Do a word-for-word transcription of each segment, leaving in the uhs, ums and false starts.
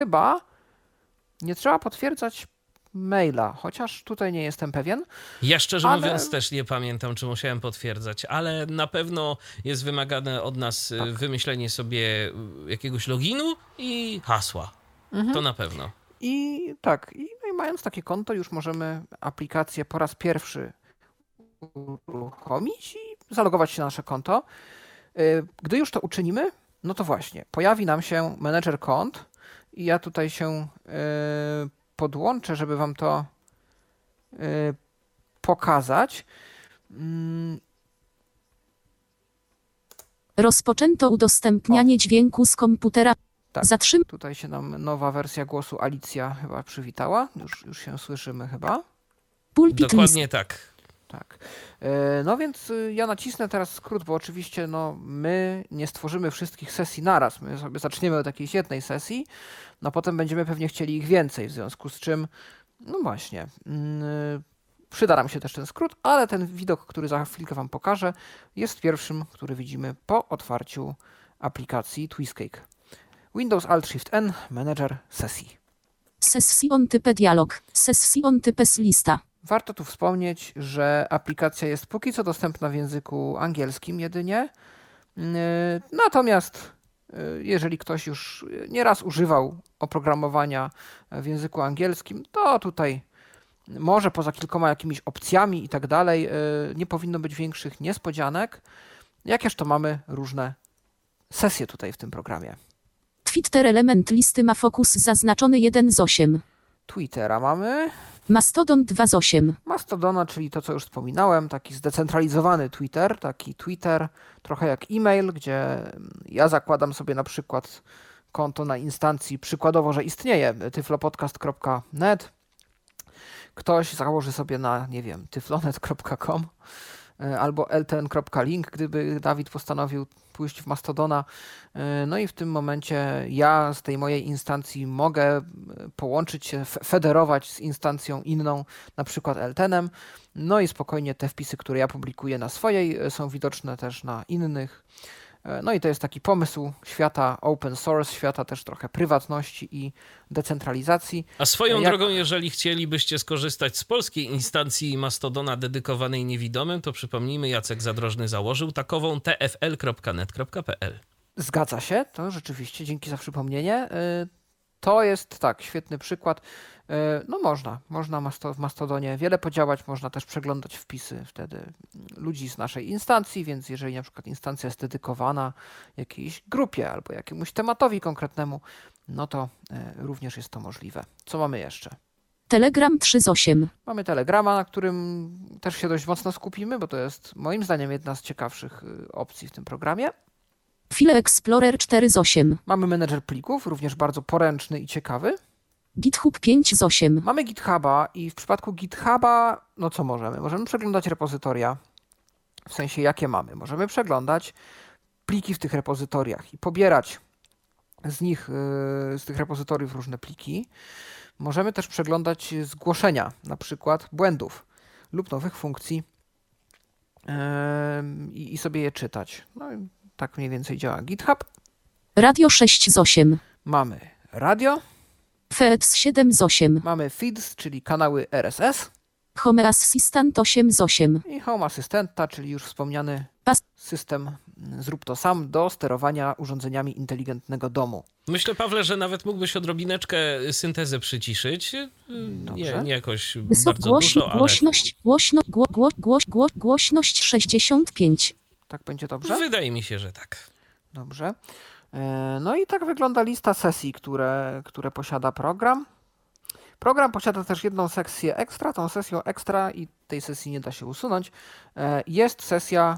chyba nie trzeba potwierdzać maila, chociaż tutaj nie jestem pewien. Ja szczerze ale... mówiąc też nie pamiętam, czy musiałem potwierdzać, ale na pewno jest wymagane od nas tak. wymyślenie sobie jakiegoś loginu i hasła. Mhm. To na pewno. I tak, i, no i mając takie konto już możemy aplikację po raz pierwszy uruchomić i zalogować się na nasze konto. Gdy już to uczynimy, no to właśnie, pojawi nam się menedżer kont i ja tutaj się podłączę, żeby wam to pokazać. Rozpoczęto udostępnianie o. dźwięku z komputera. Tak, Zatrzym- tutaj się nam nowa wersja głosu Alicja chyba przywitała. Już, już się słyszymy chyba. Pulpit Dokładnie list. tak. Tak. No więc ja nacisnę teraz skrót, bo oczywiście no, my nie stworzymy wszystkich sesji naraz. My sobie zaczniemy od jakiejś jednej sesji, no potem będziemy pewnie chcieli ich więcej, w związku z czym, no właśnie, yy, przyda nam się też ten skrót, ale ten widok, który za chwilkę wam pokażę, jest pierwszym, który widzimy po otwarciu aplikacji Twistcake. Windows Alt Shift N, Manager sesji. Session type dialog, session types lista. Warto tu wspomnieć, że aplikacja jest póki co dostępna w języku angielskim jedynie. Natomiast jeżeli ktoś już nieraz używał oprogramowania w języku angielskim, to tutaj może poza kilkoma jakimiś opcjami i tak dalej nie powinno być większych niespodzianek, jakież to mamy różne sesje tutaj w tym programie. Twitter element listy ma fokus zaznaczony jeden z osiem. Twittera mamy. Mastodon dwa z osiem. Mastodona, czyli to, co już wspominałem, taki zdecentralizowany Twitter, taki Twitter trochę jak e-mail, gdzie ja zakładam sobie na przykład konto na instancji, przykładowo, że istnieje tyflopodcast kropka net. Ktoś założy sobie na, nie wiem, tyflonet kropka com albo l t n kropka link, gdyby Dawid postanowił pójść w Mastodona. No i w tym momencie ja z tej mojej instancji mogę połączyć się, federować z instancją inną, na przykład L T N-em. No i spokojnie te wpisy, które ja publikuję na swojej, są widoczne też na innych. No i to jest taki pomysł świata open source, świata też trochę prywatności i decentralizacji. A swoją Jak... drogą, jeżeli chcielibyście skorzystać z polskiej instancji Mastodona dedykowanej niewidomym, to przypomnijmy, Jacek Zadrożny założył takową t f l kropka net kropka p l. Zgadza się, to rzeczywiście, dzięki za przypomnienie. To jest tak, świetny przykład. No można, można w Mastodonie wiele podziałać, można też przeglądać wpisy wtedy ludzi z naszej instancji, więc jeżeli na przykład instancja jest dedykowana jakiejś grupie albo jakiemuś tematowi konkretnemu, no to również jest to możliwe. Co mamy jeszcze? Telegram trzy z osiem. Mamy Telegrama, na którym też się dość mocno skupimy, bo to jest moim zdaniem jedna z ciekawszych opcji w tym programie. File Explorer cztery z osiem. Mamy menedżer plików, również bardzo poręczny i ciekawy. GitHub pięć z osiem. Mamy GitHuba i w przypadku GitHuba, no co możemy? Możemy przeglądać repozytoria, w sensie jakie mamy. Możemy przeglądać pliki w tych repozytoriach i pobierać z nich, z tych repozytoriów różne pliki. Możemy też przeglądać zgłoszenia, na przykład błędów lub nowych funkcji i sobie je czytać. No i tak mniej więcej działa GitHub. Radio sześć z osiem. Mamy radio. Feeds siedem z osiem. Mamy feeds, czyli kanały R S S. Home Assistant osiem z osiem. I Home Assistanta, czyli już wspomniany Pas- system zrób to sam do sterowania urządzeniami inteligentnego domu. Myślę, Pawle, że nawet mógłbyś odrobineczkę syntezę przyciszyć. Nie, nie jakoś Wysok, bardzo głośno, dużo, ale... Głośność, głośno, gło, gło, gło, gło, głośność sześćdziesiąt pięć. Tak będzie dobrze? Wydaje mi się, że tak. Dobrze. No i tak wygląda lista sesji, które, które posiada program. Program posiada też jedną sekcję ekstra. Tą sesją ekstra, i tej sesji nie da się usunąć, jest sesja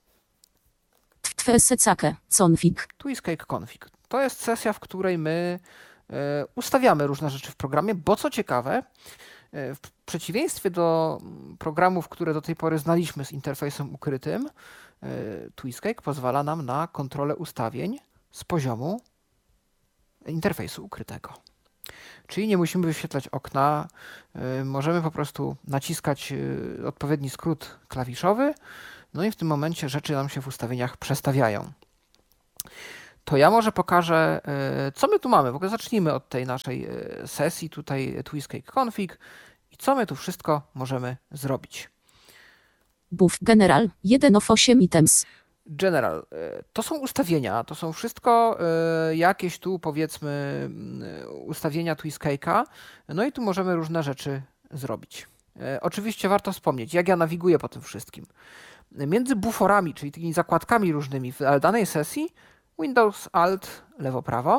Twesecake config. Twistcake config. To jest sesja, w której my ustawiamy różne rzeczy w programie, bo co ciekawe, w przeciwieństwie do programów, które do tej pory znaliśmy z interfejsem ukrytym, Twistcake pozwala nam na kontrolę ustawień z poziomu interfejsu ukrytego. Czyli nie musimy wyświetlać okna, możemy po prostu naciskać odpowiedni skrót klawiszowy, no i w tym momencie rzeczy nam się w ustawieniach przestawiają. to ja może pokażę, co my tu mamy. W ogóle zacznijmy od tej naszej sesji tutaj Twistcake config i co my tu wszystko możemy zrobić. Buff General jeden of osiem items. General, to są ustawienia, to są wszystko jakieś tu powiedzmy ustawienia Twistcake'a, no i tu możemy różne rzeczy zrobić. Oczywiście warto wspomnieć, jak ja nawiguję po tym wszystkim. Między buforami, czyli tymi zakładkami różnymi w danej sesji, Windows Alt, lewo, prawo.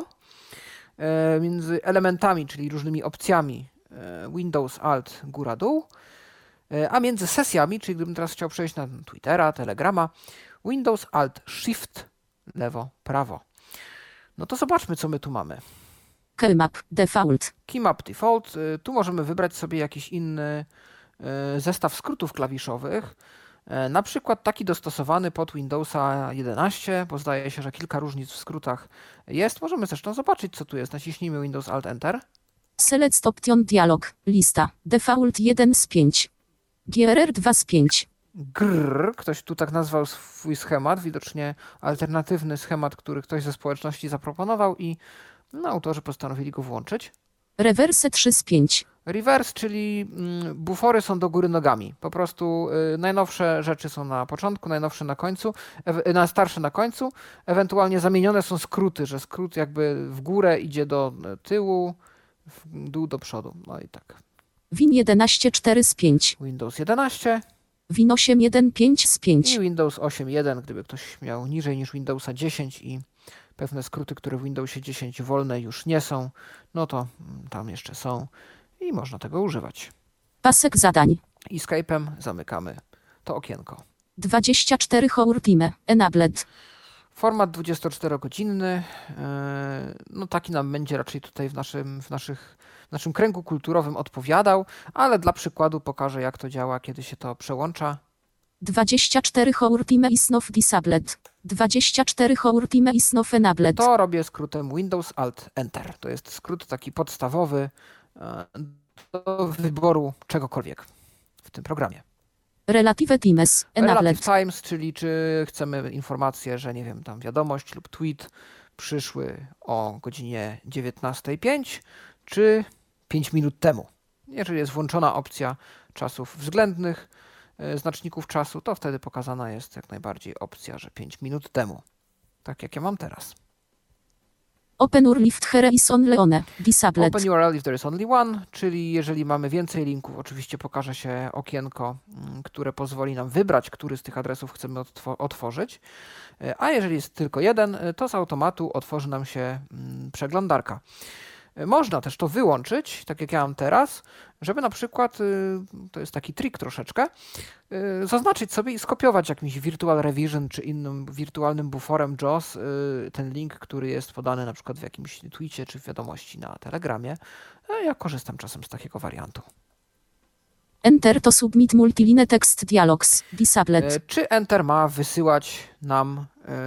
Między elementami, czyli różnymi opcjami, Windows Alt, góra, dół. A między sesjami, czyli gdybym teraz chciał przejść na Twittera, Telegrama, Windows Alt Shift, lewo, prawo. No to zobaczmy, co my tu mamy. Keymap Default. Keymap Default. Tu możemy wybrać sobie jakiś inny zestaw skrótów klawiszowych. Na przykład taki dostosowany pod Windowsa jedenaście, bo zdaje się, że kilka różnic w skrótach jest. Możemy zresztą zobaczyć, co tu jest. Naciśnijmy Windows Alt Enter. Select Option Dialog. Lista. Default jeden z pięć. G R R dwa z pięć. Grrr, ktoś tu tak nazwał swój schemat, widocznie alternatywny schemat, który ktoś ze społeczności zaproponował i no, autorzy postanowili go włączyć. Reverse trzy z pięć. Reverse, czyli mm, bufory są do góry nogami. Po prostu y, najnowsze rzeczy są na początku, najnowsze na końcu, e, na starsze na końcu. Ewentualnie zamienione są skróty, że skrót jakby w górę idzie do tyłu, w dół do przodu. No i tak. Win jedenaście cztery z pięć. Windows jedenaście. Win osiem jeden pięć z pięć. I Windows osiem jeden, gdyby ktoś miał niżej niż Windowsa dziesięć i pewne skróty, które w Windowsie dziesięć wolne już nie są, no to tam jeszcze są i można tego używać. Pasek zadań. Escape'em zamykamy to okienko. dwadzieścia cztery hour time. Enabled. Format dwudziestoczterogodzinny, no taki nam będzie raczej tutaj w naszym, w naszych, w naszym kręgu kulturowym odpowiadał, ale dla przykładu pokażę, jak to działa, kiedy się to przełącza. dwadzieścia cztery hour time is not disabled. dwadzieścia cztery hour time is not enabled. To robię skrótem Windows Alt Enter. To jest skrót taki podstawowy do wyboru czegokolwiek w tym programie. Relative times. Enabled. Relative times, czyli czy chcemy informację, że nie wiem, tam wiadomość lub tweet przyszły o godzinie dziewiętnasta pięć, czy pięć minut temu. Jeżeli jest włączona opcja czasów względnych, znaczników czasu, to wtedy pokazana jest jak najbardziej opcja, że pięć minut temu. Tak jak ja mam teraz. Open U R L if there is only one. Disabled. Open U R L if there is only one, czyli jeżeli mamy więcej linków, oczywiście pokaże się okienko, które pozwoli nam wybrać, który z tych adresów chcemy otworzyć. A jeżeli jest tylko jeden, to z automatu otworzy nam się przeglądarka. Można też to wyłączyć, tak jak ja mam teraz, żeby na przykład, to jest taki trik troszeczkę, zaznaczyć sobie i skopiować jakimś Virtual Revision czy innym wirtualnym buforem J A W S ten link, który jest podany na przykład w jakimś tweetie czy w wiadomości na Telegramie. Ja korzystam czasem z takiego wariantu. Enter to submit multiline text dialogs. Disabled. Czy Enter ma wysyłać nam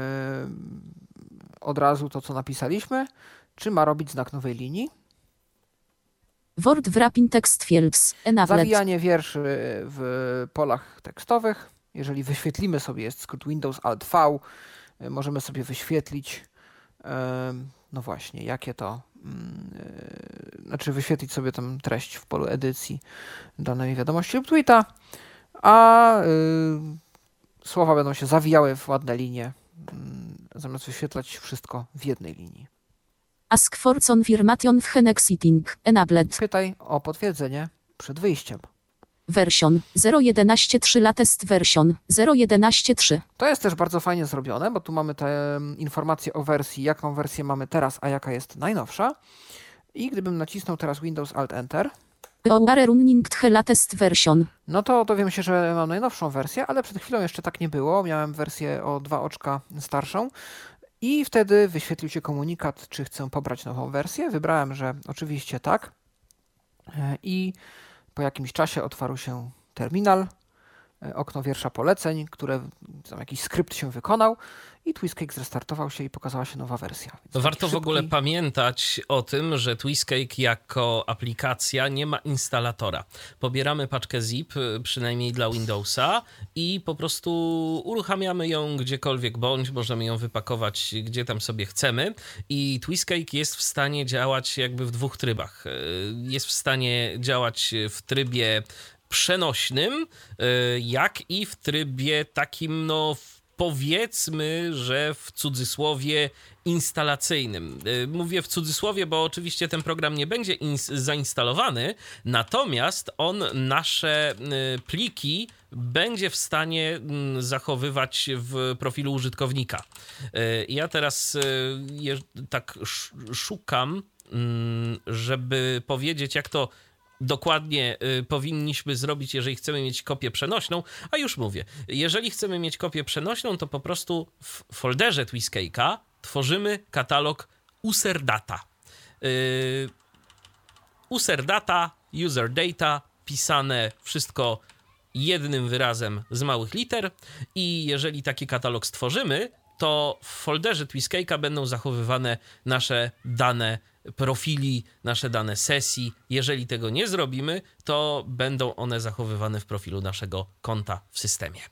od razu to, co napisaliśmy? Czy ma robić znak nowej linii? Word wrapping text fields. Enabled. Zawijanie wierszy w polach tekstowych. Jeżeli wyświetlimy sobie, jest skrót Windows Alt V, możemy sobie wyświetlić, no właśnie, jakie to, znaczy wyświetlić sobie tę treść w polu edycji danej wiadomości lub tweeta, a słowa będą się zawijały w ładne linie, zamiast wyświetlać wszystko w jednej linii. Ask for confirmation w exiting. Enabled. Pytaj o potwierdzenie przed wyjściem. Version zero jedenaście trzy latest version zero jedenaście trzy. To jest też bardzo fajnie zrobione, bo tu mamy te informacje o wersji, jaką wersję mamy teraz, a jaka jest najnowsza. I gdybym nacisnął teraz Windows Alt Enter, You are running the latest version. no to dowiem się, że mam najnowszą wersję, ale przed chwilą jeszcze tak nie było. Miałem wersję o dwa oczka starszą. I wtedy wyświetlił się komunikat, czy chcę pobrać nową wersję. Wybrałem, że oczywiście tak. I po jakimś czasie otwarł się terminal okno wiersza poleceń, które tam jakiś skrypt się wykonał i Twistcake zrestartował się i pokazała się nowa wersja. Więc Warto szybki... w ogóle pamiętać o tym, że Twistcake jako aplikacja nie ma instalatora. Pobieramy paczkę zip, przynajmniej dla Windowsa, i po prostu uruchamiamy ją gdziekolwiek bądź, możemy ją wypakować gdzie tam sobie chcemy i Twistcake jest w stanie działać jakby w dwóch trybach. Jest w stanie działać w trybie przenośnym, jak i w trybie takim, no powiedzmy, że w cudzysłowie instalacyjnym. Mówię w cudzysłowie, bo oczywiście ten program nie będzie ins- zainstalowany, natomiast on nasze pliki będzie w stanie zachowywać w profilu użytkownika. Ja teraz je, tak szukam, żeby powiedzieć, jak to dokładnie y, powinniśmy zrobić, jeżeli chcemy mieć kopię przenośną, a już mówię, jeżeli chcemy mieć kopię przenośną, to po prostu w folderze Twistcake'a tworzymy katalog userdata. Y, userdata, user data, pisane wszystko jednym wyrazem z małych liter i jeżeli taki katalog stworzymy, to w folderze Twistcake'a będą zachowywane nasze dane profili, nasze dane sesji. Jeżeli tego nie zrobimy, to będą one zachowywane w profilu naszego konta w systemie.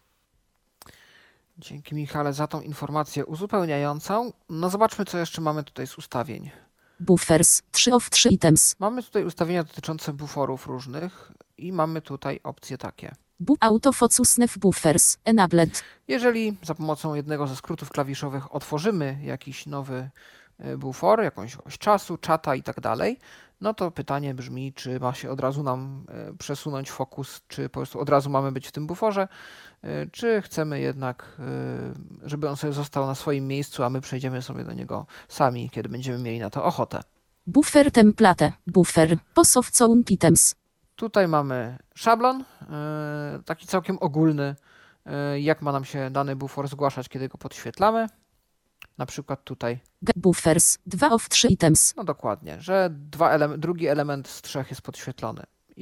Dzięki, Michale, za tą informację uzupełniającą. No zobaczmy, co jeszcze mamy tutaj z ustawień. Buffers, trzy of trzy items. Mamy tutaj ustawienia dotyczące buforów różnych i mamy tutaj opcje takie. Bu Autofocus Nef Buffers, enabled. Jeżeli za pomocą jednego ze skrótów klawiszowych otworzymy jakiś nowy bufor, jakąś oś czasu, czata i tak dalej, no to pytanie brzmi, czy ma się od razu nam przesunąć fokus, czy po prostu od razu mamy być w tym buforze, czy chcemy jednak, żeby on sobie został na swoim miejscu, a my przejdziemy sobie do niego sami, kiedy będziemy mieli na to ochotę. Buffer template, buffer, post of sound items. Tutaj mamy szablon, taki całkiem ogólny, jak ma nam się dany bufor zgłaszać, kiedy go podświetlamy. Na przykład tutaj. Buffers, dwa of trzy items. No dokładnie, że dwa ele- drugi element z trzech jest podświetlony.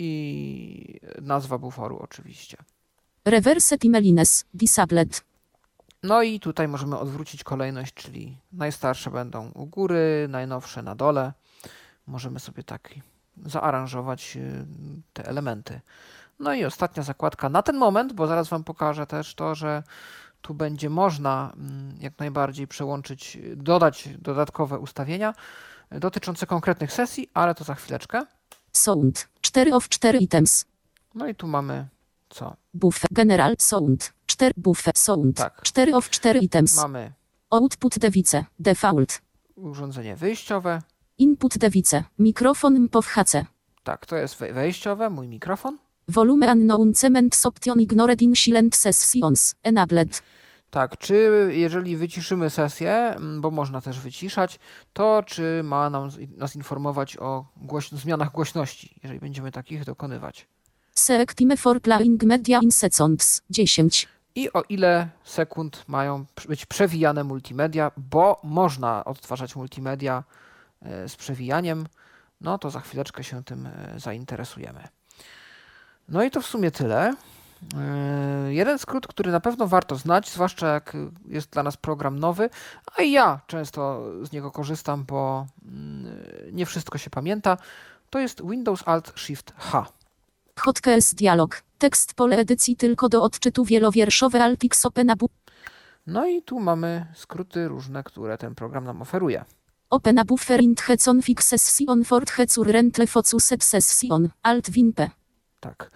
I nazwa buforu oczywiście. Reverse timelines, disabled. No i tutaj możemy odwrócić kolejność, czyli najstarsze będą u góry, najnowsze na dole. Możemy sobie tak zaaranżować te elementy. No i ostatnia zakładka na ten moment, bo zaraz Wam pokażę też to, że tu będzie można jak najbardziej przełączyć, dodać dodatkowe ustawienia dotyczące konkretnych sesji, ale to za chwileczkę. Sound, cztery of cztery items. No i tu mamy co? Buffer, general, sound, cztery, buffer, sound, Tak. cztery of cztery items. Mamy Output device, default. urządzenie wyjściowe. Input device, mikrofon M P O W H C. Tak, to jest wejściowe, mój mikrofon. Volume unknown cement option ignored in silent sessions, enabled. Tak, czy jeżeli wyciszymy sesję, bo można też wyciszać, to czy ma nam, nas informować o głoś- zmianach głośności, jeżeli będziemy takich dokonywać. Select time for playing media in seconds, dziesięć. I o ile sekund mają być przewijane multimedia, bo można odtwarzać multimedia z przewijaniem, no to za chwileczkę się tym zainteresujemy. No i to w sumie tyle. Jeden skrót, który na pewno warto znać, zwłaszcza jak jest dla nas program nowy, a i ja często z niego korzystam, bo nie wszystko się pamięta, to jest Windows Alt Shift H. Hotkeys dialog. Tekst pole edycji tylko do odczytu wielowierszowe Altix Opena Bu. No i tu mamy skróty różne, które ten program nam oferuje. Opena Buffer int Hecon Fix Session Fort Hecur Rentle Focus Session Alt Win P. Tak.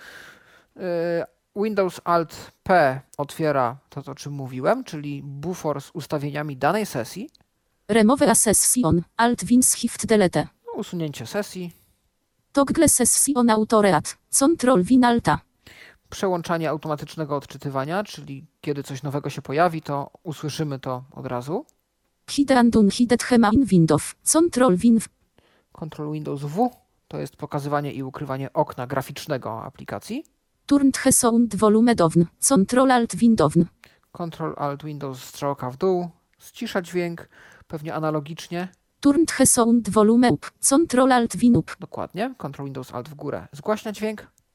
Windows Alt P otwiera to, o czym mówiłem, czyli bufor z ustawieniami danej sesji. Remove a Session Alt Win Shift Delete. No, usunięcie sesji. Toggle Session Autoread. Control Win Alta. Przełączanie automatycznego odczytywania, czyli kiedy coś nowego się pojawi, to usłyszymy to od razu. Hide and unhide Hema in Windows. Control Win. Control Windows W to jest pokazywanie i ukrywanie okna graficznego aplikacji. Turned He Sound Volume Down. Control Alt Win Down. Control Alt Windows strzałka w dół. Ścisza dźwięk, pewnie analogicznie. Turned He Sound Volume Up. Control Alt Win Up. Dokładnie. Control Windows Alt w górę. Zgłaśnia dźwięk.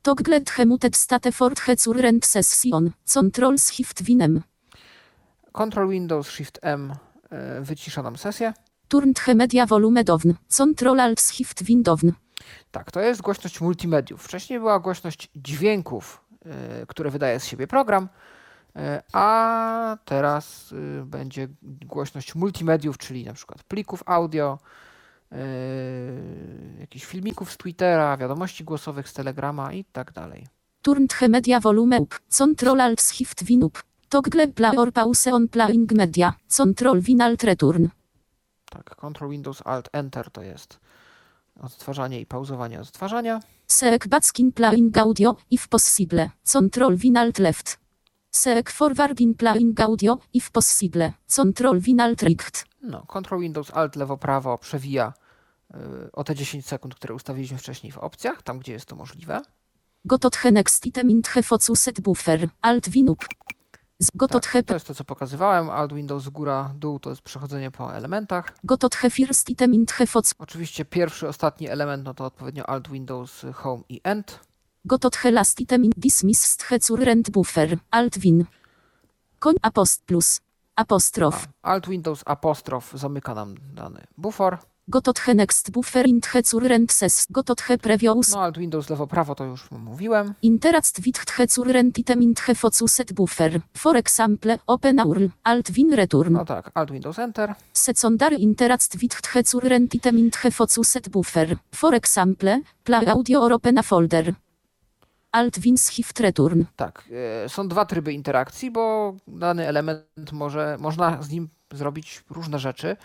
Toggled hemutet state fort he current session. Control shift winem. Control Windows Shift M y, wycisza nam sesję. Turned he media volume down. Control alt shift win down. Tak, to jest głośność multimediów. Wcześniej była głośność dźwięków, y, które wydaje z siebie program, y, a teraz y, będzie głośność multimediów, czyli na przykład plików audio, y, jakichś filmików z Twittera, wiadomości głosowych z Telegrama i tak dalej. Turned he media volume up. Control alt shift win up. Toggle play or pause on playing media. Control win alt return. Tak, Control Windows Alt Enter to jest odtwarzanie i pauzowanie odtwarzania. Seek back in playing audio, if possible. Control win alt left. Seek forward in playing audio, if possible. Control win alt right. No, Control Windows Alt lewo-prawo przewija y, o te dziesięć sekund, które ustawiliśmy wcześniej w opcjach, tam gdzie jest to możliwe. Gotot he next item in he focused buffer. Alt win up. Gotot Tak, he to jest to, co pokazywałem. Alt Windows góra, dół to jest przechodzenie po elementach. Gotot he first item in he foc. Oczywiście pierwszy, ostatni element, no to odpowiednio Alt Windows Home i End. Gotot he last item in dismissed he current buffer. Alt win. Koń apost plus. Apostrof. A, Alt Windows apostrof zamyka nam dany bufor. Gotot he next buffer in he current ses. Gotot he previous. No Alt Windows lewo-prawo to już mówiłem. Interast with he current item in he focused buffer. For example, open U R L. Alt win return. No tak, Alt Windows Enter. Secondary interast with he current item in he focused buffer. For example, play audio or open a folder. Alt win shift return. Tak, y, są dwa tryby interakcji, bo dany element może, można z nim zrobić różne rzeczy.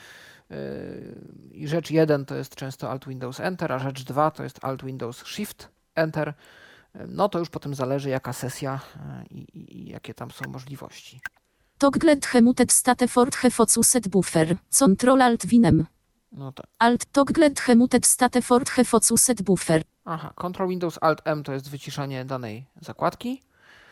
I rzecz jeden to jest często Alt Windows Enter, a rzecz dwa to jest Alt Windows Shift Enter. No to już potem zależy jaka sesja i, i, i jakie tam są możliwości. Toggled hemutet state fort he focused buffer. Control alt winem. No tak. Alt toggled hemutet state fort he focused buffer. Aha, Control Windows Alt M to jest wyciszanie danej zakładki.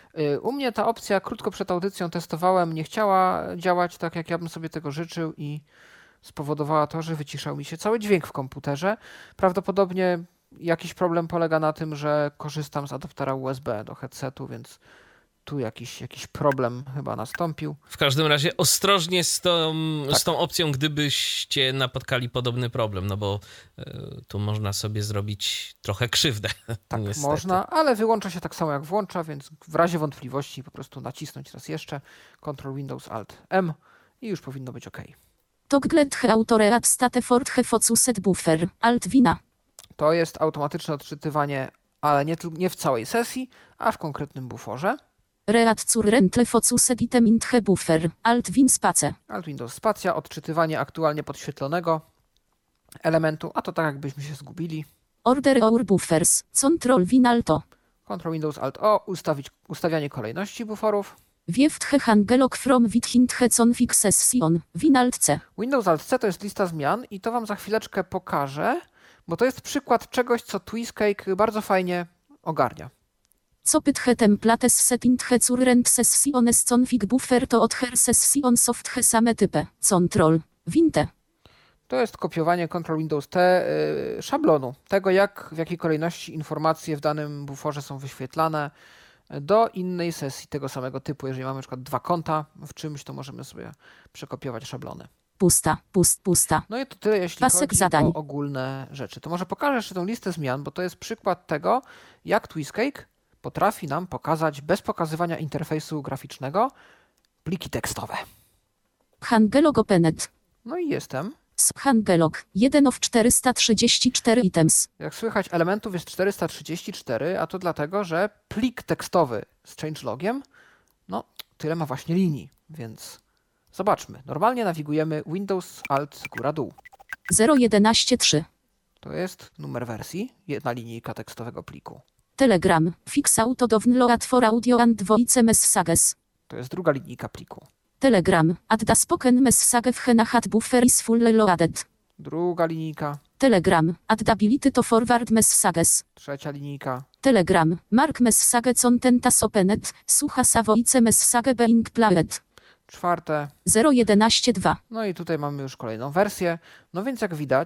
U mnie ta opcja krótko przed audycją testowałem, nie chciała działać tak jak ja bym sobie tego życzył i spowodowała to, że wyciszał mi się cały dźwięk w komputerze. Prawdopodobnie jakiś problem polega na tym, że korzystam z adaptera U S B do headsetu, więc tu jakiś, jakiś problem chyba nastąpił. W każdym razie ostrożnie z tą, Tak. z tą opcją, gdybyście napotkali podobny problem, no bo y, tu można sobie zrobić trochę krzywdę. Tak, niestety. można, ale wyłącza się tak samo jak włącza, więc w razie wątpliwości po prostu nacisnąć raz jeszcze Control Windows Alt M i już powinno być OK. Toggled he autoreat state fort he focused buffer. Alt wina. To jest automatyczne odczytywanie, ale nie, tyl- nie w całej sesji, a w konkretnym buforze. Reat current le focused item in he buffer. Alt win space. Alt Windows spacja, odczytywanie aktualnie podświetlonego elementu, a to tak jakbyśmy się zgubili. Order our buffers. Control win alto. Control Windows Alt O, ustawić, ustawianie kolejności buforów. Wieft he hangelok from withind he config session. Win alt c. Windows Alt C to jest lista zmian i to wam za chwileczkę pokażę, bo to jest przykład czegoś, co Twistcake bardzo fajnie ogarnia. Co pyt he templates setting he current sessiones config buffer to od her session soft he same type. Control. Winte. To jest kopiowanie Control Windows T yy, szablonu, tego jak, w jakiej kolejności informacje w danym buforze są wyświetlane do innej sesji tego samego typu. Jeżeli mamy na przykład dwa konta w czymś, to możemy sobie przekopiować szablony. Pusta. Pust. Pusta. No i to tyle, jeśli Pasek chodzi zadań. o ogólne rzeczy. To może pokażę jeszcze tę listę zmian, bo to jest przykład tego, jak Twistcake potrafi nam pokazać bez pokazywania interfejsu graficznego pliki tekstowe. Hangelog opened. No i jestem. Hangelog. jeden of czterysta trzydzieści cztery items. Jak słychać, elementów jest czterysta trzydzieści cztery, a to dlatego, że plik tekstowy z changelogiem, no tyle ma właśnie linii, więc zobaczmy. Normalnie nawigujemy Windows Alt góra dół. zero jedenaście trzy. To jest numer wersji, jedna linijka tekstowego pliku. Telegram. Fix auto download for audio and voice messages. To jest druga linijka pliku. Telegram. Add the spoken message w Henahat buffer is fully loaded. Druga linijka, Telegram. Add the ability to forward messages. trzecia linijka, Telegram. Mark message content as opened. Słucha sa voice message being played. czwarte. zero jedenaście dwa. No i tutaj mamy już kolejną wersję. No więc jak widać,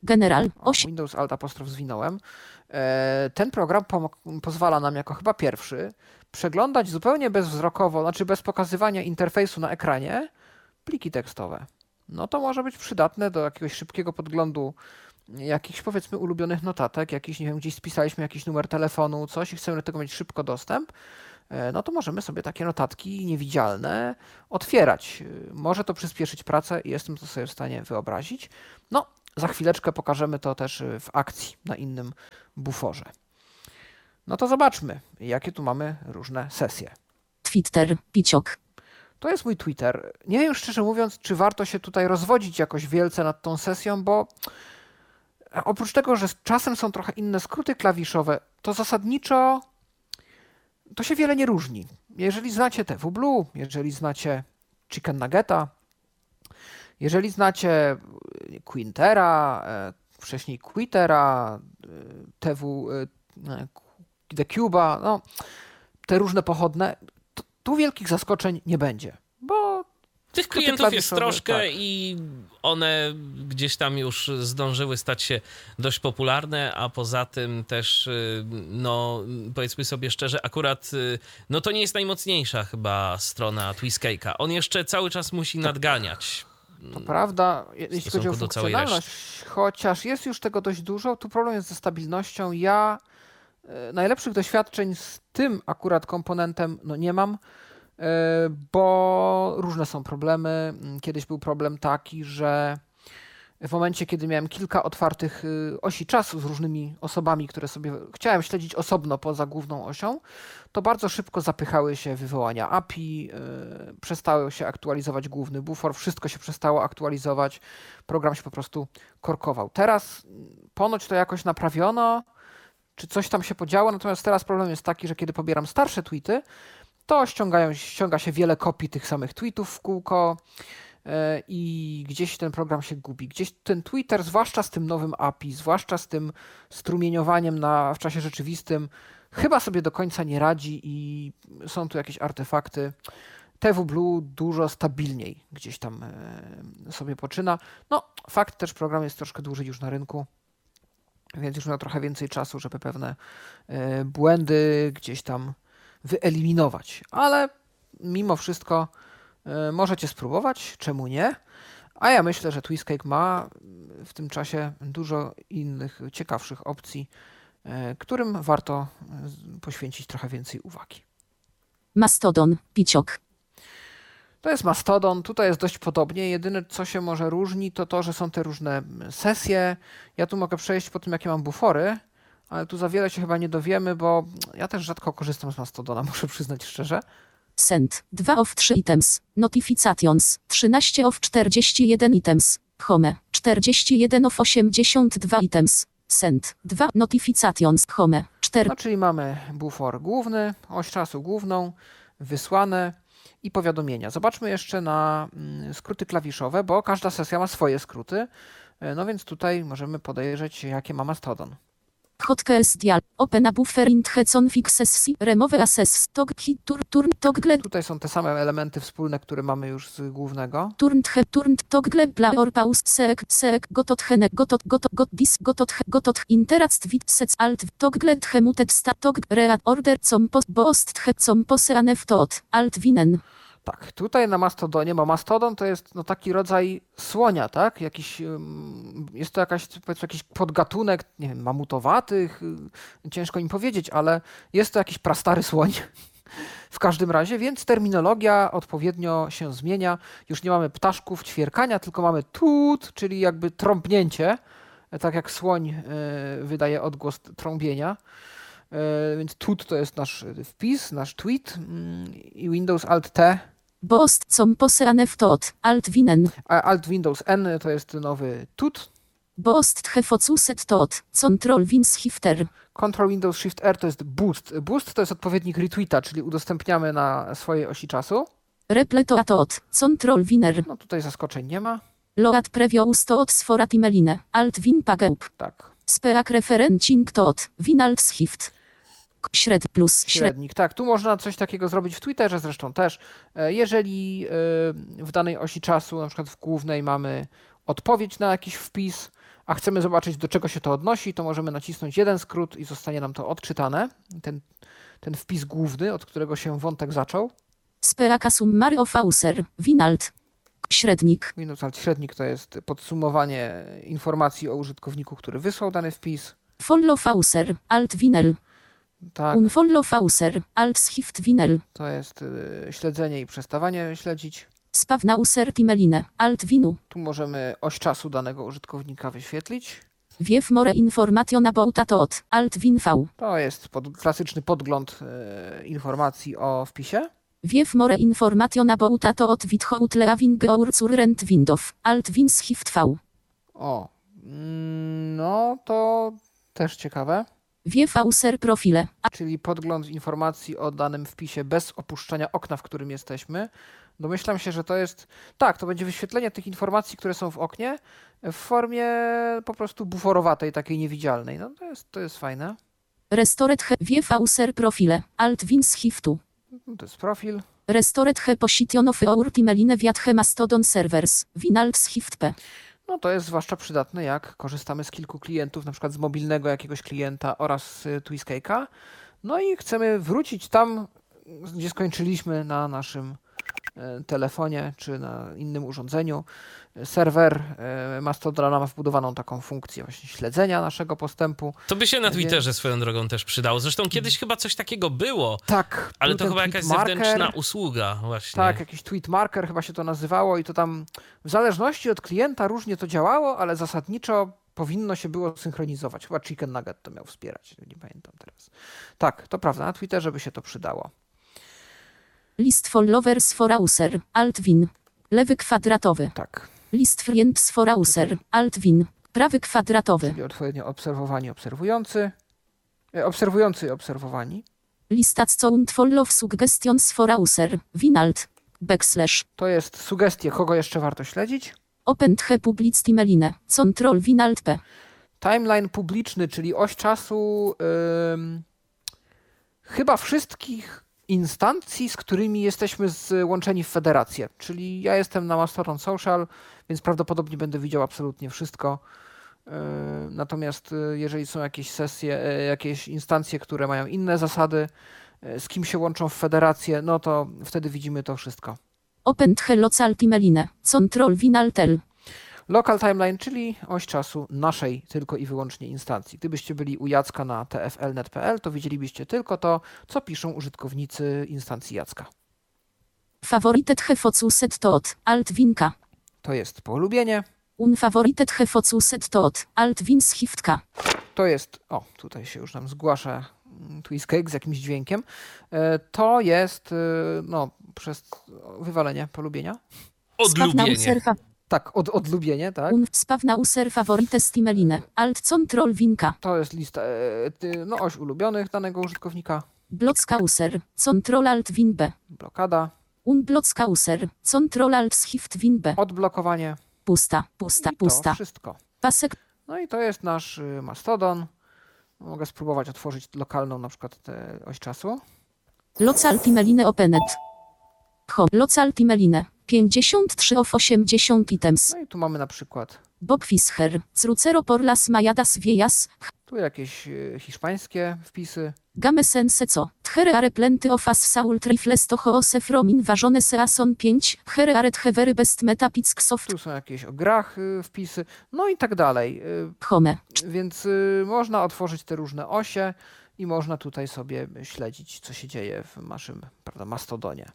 General. O, osiem. Windows Alt apostrof zwinąłem. E, Ten program pom- pozwala nam jako chyba pierwszy przeglądać zupełnie bezwzrokowo, znaczy bez pokazywania interfejsu na ekranie, pliki tekstowe. No to może być przydatne do jakiegoś szybkiego podglądu jakichś powiedzmy ulubionych notatek, jakiś, nie wiem, gdzieś spisaliśmy jakiś numer telefonu, coś i chcemy do tego mieć szybko dostęp, e, no to możemy sobie takie notatki niewidzialne otwierać. E, Może to przyspieszyć pracę i jestem to sobie w stanie wyobrazić. No, za chwileczkę pokażemy to też e, w akcji na innym buforze. No to zobaczmy, jakie tu mamy różne sesje. Twitter. Piciok. To jest mój Twitter. Nie wiem szczerze mówiąc, czy warto się tutaj rozwodzić jakoś wielce nad tą sesją, bo oprócz tego, że z czasem są trochę inne skróty klawiszowe, to zasadniczo to się wiele nie różni. Jeżeli znacie T W Blue, jeżeli znacie Chicken Nuggeta, jeżeli znacie Quintera, e, wcześniej Quittera, e, T W, e, The Cube'a, no, te różne pochodne, to, tu wielkich zaskoczeń nie będzie, bo Tych skróty klientów jest klawiszowe, troszkę tak. i one gdzieś tam już zdążyły stać się dość popularne, a poza tym też, y, no powiedzmy sobie szczerze, akurat y, no to nie jest najmocniejsza chyba strona Twiskake'a. On jeszcze cały czas musi nadganiać. To prawda, je- jeśli chodzi o stosunku do całej funkcjonalność, chociaż jest już tego dość dużo, tu problem jest ze stabilnością. Ja e, najlepszych doświadczeń z tym akurat komponentem no nie mam, e, bo różne są problemy. Mm, Kiedyś był problem taki, że w momencie, kiedy miałem kilka otwartych y, osi czasu z różnymi osobami, które sobie chciałem śledzić osobno poza główną osią, to bardzo szybko zapychały się wywołania A P I, y, przestało się aktualizować główny bufor, wszystko się przestało aktualizować, program się po prostu korkował. Teraz y, ponoć to jakoś naprawiono, czy coś tam się podziało, natomiast teraz problem jest taki, że kiedy pobieram starsze tweety, to ściągają, ściąga się wiele kopii tych samych tweetów w kółko, i gdzieś ten program się gubi. Gdzieś ten Twitter, zwłaszcza z tym nowym A P I, zwłaszcza z tym strumieniowaniem na, w czasie rzeczywistym, chyba sobie do końca nie radzi i są tu jakieś artefakty. T W Blue dużo stabilniej gdzieś tam e, sobie poczyna. No, fakt też, program jest troszkę dłużej już na rynku, więc już miał trochę więcej czasu, żeby pewne e, błędy gdzieś tam wyeliminować. Ale mimo wszystko możecie spróbować, czemu nie? A ja myślę, że Twiskake ma w tym czasie dużo innych ciekawszych opcji, którym warto poświęcić trochę więcej uwagi. Mastodon. Piciok. To jest Mastodon, tutaj jest dość podobnie. Jedyne, co się może różni, to to, że są te różne sesje. Ja tu mogę przejść po tym, jakie mam bufory, ale tu za wiele się chyba nie dowiemy, bo ja też rzadko korzystam z Mastodona, muszę przyznać szczerze. Send. dwa of trzy items. Notifications. trzynaście of czterdzieści jeden items. Home. czterdzieści jeden of osiemdziesiąt dwa items. Send. dwa notifications. Home. cztery. No, czyli mamy bufor główny, oś czasu główną, wysłane i powiadomienia. Zobaczmy jeszcze na mm, skróty klawiszowe, bo każda sesja ma swoje skróty. E, No więc tutaj możemy podejrzeć, jakie ma Mastodon. Hotkeys dial. Open a buffer int hecon fixes. Remove access. Tog hit tur turn toggle Tutaj są te same elementy wspólne, które mamy już z głównego. turn he turn toggle bla or pause seek seek gotot hene gotot gotot got dis gotot he gotot interast wit sets alt toggle hemutet sta tog read order com post bost he com poseane w tot alt winen. Tak, tutaj na Mastodonie, bo Mastodon to jest no, taki rodzaj słonia, tak? Jakiś, ym, jest to jakaś, powiedzmy, jakiś podgatunek, nie wiem, mamutowatych, y, ciężko im powiedzieć, ale jest to jakiś prastary słoń w każdym razie, więc terminologia odpowiednio się zmienia. Już nie mamy ptaszków, ćwierkania, tylko mamy tut, czyli jakby trąbnięcie, tak jak słoń y, wydaje odgłos trąbienia. Y, więc tut to jest nasz wpis, nasz tweet y, i Windows Alt T. Bost com poseane w tot alt winen. A Alt Windows N to jest nowy tut. Bost he focuset tot control win shifter. Control Windows Shift R to jest boost. Boost to jest odpowiednik retweeta, czyli udostępniamy na swojej osi czasu. Repleto a tot control winner. No tutaj zaskoczeń nie ma. Load previous tot sforat imeline alt win pageup. Tak, Speak referencing tot win alt shift. Śred plus śred. średnik. Tak, tu można coś takiego zrobić w Twitterze zresztą też. E, Jeżeli e, w danej osi czasu, na przykład w głównej mamy odpowiedź na jakiś wpis, a chcemy zobaczyć, do czego się to odnosi, to możemy nacisnąć jeden skrót i zostanie nam to odczytane. Ten, ten wpis główny, od którego się wątek zaczął. Speaka summary of user. Winalt. Średnik. Windows Alt średnik to jest podsumowanie informacji o użytkowniku, który wysłał dany wpis. Follow user. Alt winel. Tak, Unfollow user. Alt shift winel. to jest y, śledzenie i przestawanie śledzić. Spawna user timeline. Alt winu. Tu możemy oś czasu danego użytkownika wyświetlić. Wiew more information about tot. Alt win v. To jest pod, klasyczny podgląd y, informacji o wpisie. Wiew more information about tot without leaving our current window. Alt win shift v. O, mm, no to też ciekawe. Wiew user profile. Czyli podgląd informacji o danym wpisie bez opuszczania okna, w którym jesteśmy. Domyślam się, że to jest... Tak, to będzie wyświetlenie tych informacji, które są w oknie w formie po prostu buforowatej, takiej niewidzialnej. No to jest, to jest fajne. Restored he. Wiew user profile. Alt win shiftu. No to jest profil. Restored he position of our timeline via he mastodon servers. Win alt shift p. No to jest zwłaszcza przydatne, jak korzystamy z kilku klientów, na przykład z mobilnego jakiegoś klienta oraz z Twiskake'a. No i chcemy wrócić tam, gdzie skończyliśmy na naszym e, telefonie czy na innym urządzeniu. Serwer e, Mastodona ma wbudowaną taką funkcję właśnie śledzenia naszego postępu. To by się na Więc- Twitterze swoją drogą też przydało. Zresztą kiedyś chyba coś takiego było, Tak, ale był to ten chyba tweet jakaś marker. zewnętrzna usługa właśnie. Tak, jakiś tweet marker chyba się to nazywało i to tam w zależności od klienta różnie to działało, ale zasadniczo powinno się było synchronizować. Chyba Chicken Nugget to miał wspierać, nie pamiętam teraz. Tak, to prawda, na Twitterze by się to przydało. List followers for user. Alt win. Lewy kwadratowy. Tak, List friends for user. Alt win. Prawy kwadratowy. czyli odpowiednio obserwowani, obserwujący, e, obserwujący i obserwowani. Lista count follow suggestions for user. Win alt. Backslash. To jest sugestie, kogo jeszcze warto śledzić. Open he public timeline. Control win alt p. Timeline publiczny, czyli oś czasu ym, chyba wszystkich instancji, z którymi jesteśmy złączeni w federację. Czyli ja jestem na Mastodon Social, więc prawdopodobnie będę widział absolutnie wszystko. Yy, Natomiast yy, jeżeli są jakieś sesje, yy, jakieś instancje, które mają inne zasady, yy, z kim się łączą w federację, no to wtedy widzimy to wszystko. Open he local timeline. Control win alt l. Local timeline, czyli oś czasu naszej tylko i wyłącznie instancji. Gdybyście byli u Jacka na t f l kropka net kropka p l, to widzielibyście tylko to, co piszą użytkownicy instancji Jacka. Favorited he focuset tot. Alt winka. To jest polubienie, Unfavorited he focuset tot. Alt win shift k. to jest, o, tutaj się już nam zgłasza mm, Twiskake z jakimś dźwiękiem, E, to jest, e, no, przez wywalenie polubienia. Spawna Odlubienie. user fa- Tak, od, odlubienie, tak. Un spawna user favorites timeline. Alt control winka. To jest lista, e, ty- no, oś ulubionych danego użytkownika, Blocka user. Control alt win b. blokada, Un blocka user. Control alt shift win b. odblokowanie Pusta, pusta, i to pusta. wszystko. Pasek. No i to jest nasz y, Mastodon. Mogę spróbować otworzyć lokalną na przykład tę oś czasu. Local timeline opened. Home. Local timeline. pięćdziesiąt trzy of osiemdziesiąt items. No i tu mamy na przykład Bob Fischer. Crucero por las majadas viejas. tu jakieś y, hiszpańskie wpisy. Game sense co. Here are plenty of as sault rifles to hoose from invasion season pięć. Here are hevery best metapick soft. Tu są jakieś o grach y, wpisy. No i tak dalej. Y, Home. Więc y, można otworzyć te różne osie i można tutaj sobie śledzić, co się dzieje w naszym, prawda, Mastodonie.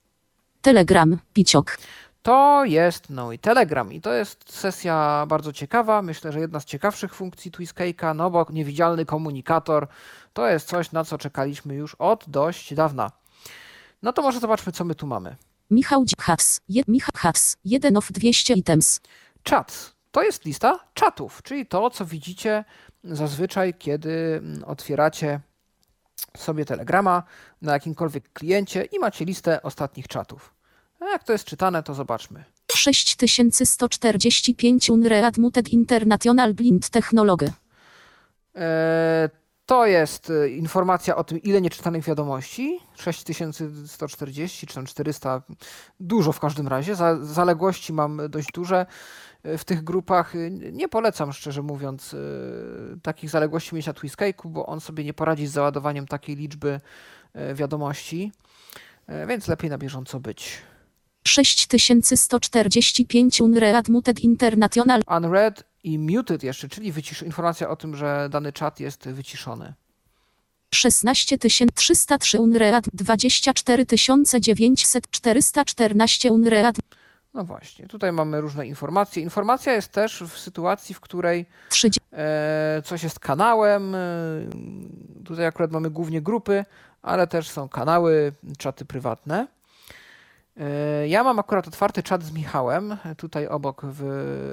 Telegram. Piciok. To jest, no i Telegram. I to jest sesja bardzo ciekawa. Myślę, że jedna z ciekawszych funkcji Twiskake'a, no bo niewidzialny komunikator to jest coś, na co czekaliśmy już od dość dawna. No to może zobaczmy, co my tu mamy. Michał Has. Jed Michał Has. jeden of dwieście items. Czat. To jest lista czatów, czyli to, co widzicie zazwyczaj, kiedy mm, otwieracie sobie Telegrama na jakimkolwiek kliencie i macie listę ostatnich czatów. A jak to jest czytane, to zobaczmy. sześć tysięcy sto czterdzieści pięć Unreadmuted International Blind Technology. Eee, to To jest y, informacja o tym, ile nieczytanych wiadomości. sześć tysięcy sto czterdzieści czy tam czterysta, dużo w każdym razie. Za, zaległości mam dość duże y, w tych grupach. Y, Nie polecam, szczerze mówiąc, y, takich zaległości mieć na Twiskake'u, bo on sobie nie poradzi z załadowaniem takiej liczby y, wiadomości, y, więc lepiej na bieżąco być. sześć tysięcy sto czterdzieści pięć Unread Muted International. Unread i muted jeszcze, czyli wycisz- informacja o tym, że dany czat jest wyciszony. szesnaście tysięcy trzysta trzy Unread. dwadzieścia cztery tysiące dziewięćset czterysta czternaście Unread. No właśnie, tutaj mamy różne informacje. Informacja jest też w sytuacji, w której trzydzieści e, coś jest kanałem. E, tutaj akurat mamy głównie grupy, ale też są kanały, czaty prywatne. E, ja mam akurat otwarty czat z Michałem, tutaj obok w,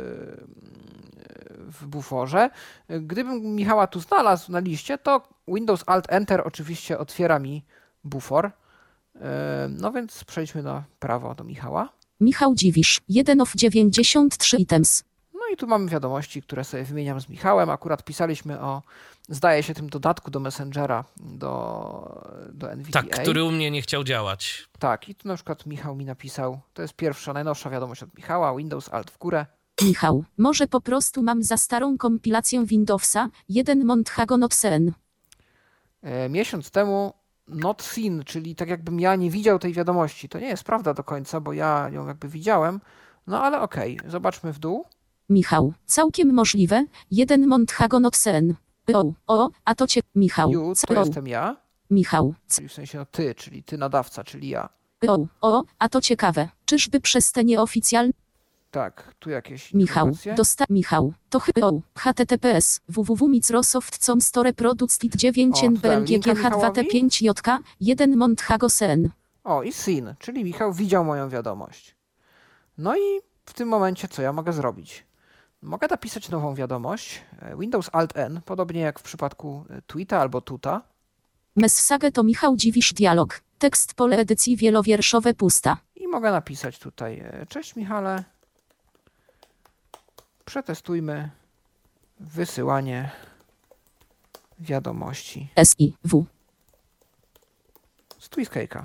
w buforze. Gdybym Michała tu znalazł na liście, to Windows Alt Enter oczywiście otwiera mi bufor. E, no więc przejdźmy na prawo do Michała. Michał Dziwisz. jeden of dziewięćdziesiąt trzy items. No i tu mamy wiadomości, które sobie wymieniam z Michałem. Akurat pisaliśmy o, zdaje się, tym dodatku do Messengera, do, do N V D A. Tak, który u mnie nie chciał działać. Tak, i tu na przykład Michał mi napisał, to jest pierwsza, najnowsza wiadomość od Michała, Windows Alt w górę. Michał. Może po prostu mam za starą kompilację Windowsa. jeden Monthago not seen. E, miesiąc temu not seen, czyli tak jakbym ja nie widział tej wiadomości. To nie jest prawda do końca, bo ja ją jakby widziałem. No ale okej, zobaczmy w dół. Michał. Całkiem możliwe. jeden Monthago not seen. O, o, a to cię... Michał. You, to O, jestem ja, Michał. czyli w sensie no ty, czyli ty nadawca, czyli ja. O, o, a to ciekawe. Czyżby przez te nieoficjalne... Tak, tu jakieś Michał. informacje. Dosta... Michał. To chyba... O, H T T P S. www Microsoft com store produced dziewięć O, N tu B L dałem G linka G H dwa T Michałowi. pięć J K. jeden Monthago seen. O, i seen, czyli Michał widział moją wiadomość. No i w tym momencie co ja mogę zrobić? Mogę napisać nową wiadomość, e, Windows Alt N, podobnie jak w przypadku e, Tweeta albo Tuta. Message to Michał Dziwisz dialog. Tekst pole edycji wielowierszowe pusta. I mogę napisać tutaj, e, cześć Michale, przetestujmy wysyłanie wiadomości S I W. z Twiskake'a.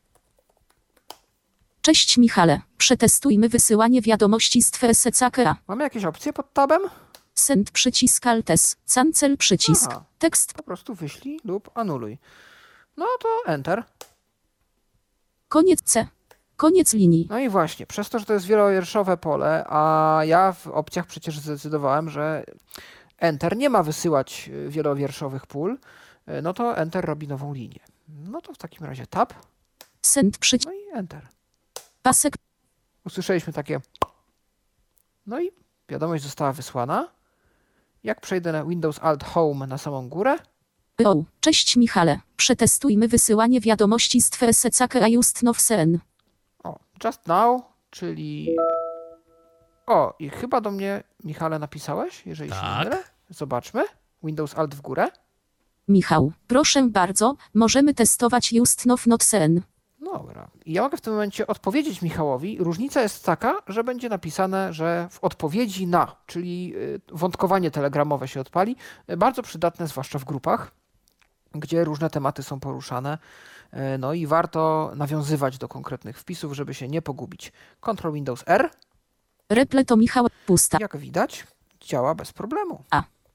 Cześć Michale. Przetestujmy wysyłanie wiadomości z Twesecaka. Mamy jakieś opcje pod tabem? Send przycisk Altes. Cancel przycisk. Aha. Tekst. Po prostu wyślij lub anuluj. No to Enter. Koniec C. Koniec linii. No i właśnie, przez to, że to jest wielowierszowe pole, a ja w opcjach przecież zdecydowałem, że Enter nie ma wysyłać y, wielowierszowych pól, y, no to Enter robi nową linię. No to w takim razie Tab, Send przycisk. no i Enter. Pasek. Usłyszeliśmy takie. No i wiadomość została wysłana. Jak przejdę na Windows Alt Home na samą górę, O. Cześć Michale. Przetestujmy wysyłanie wiadomości z Twesecaka just now seen. o, Just Now, czyli... O, i chyba do mnie, Michale, napisałeś, jeżeli się Tak. nie mylę. Zobaczmy. Windows Alt w górę. Michał. Proszę bardzo. Możemy testować just now not seen. Dobra. I ja mogę w tym momencie odpowiedzieć Michałowi. Różnica jest taka, że będzie napisane, że w odpowiedzi na, czyli y, wątkowanie telegramowe się odpali. Y, Bardzo przydatne, zwłaszcza w grupach, gdzie różne tematy są poruszane. Y, No i warto nawiązywać do konkretnych wpisów, żeby się nie pogubić. Ctrl Windows R, Reple to Michał. Pusta. jak widać, działa bez problemu.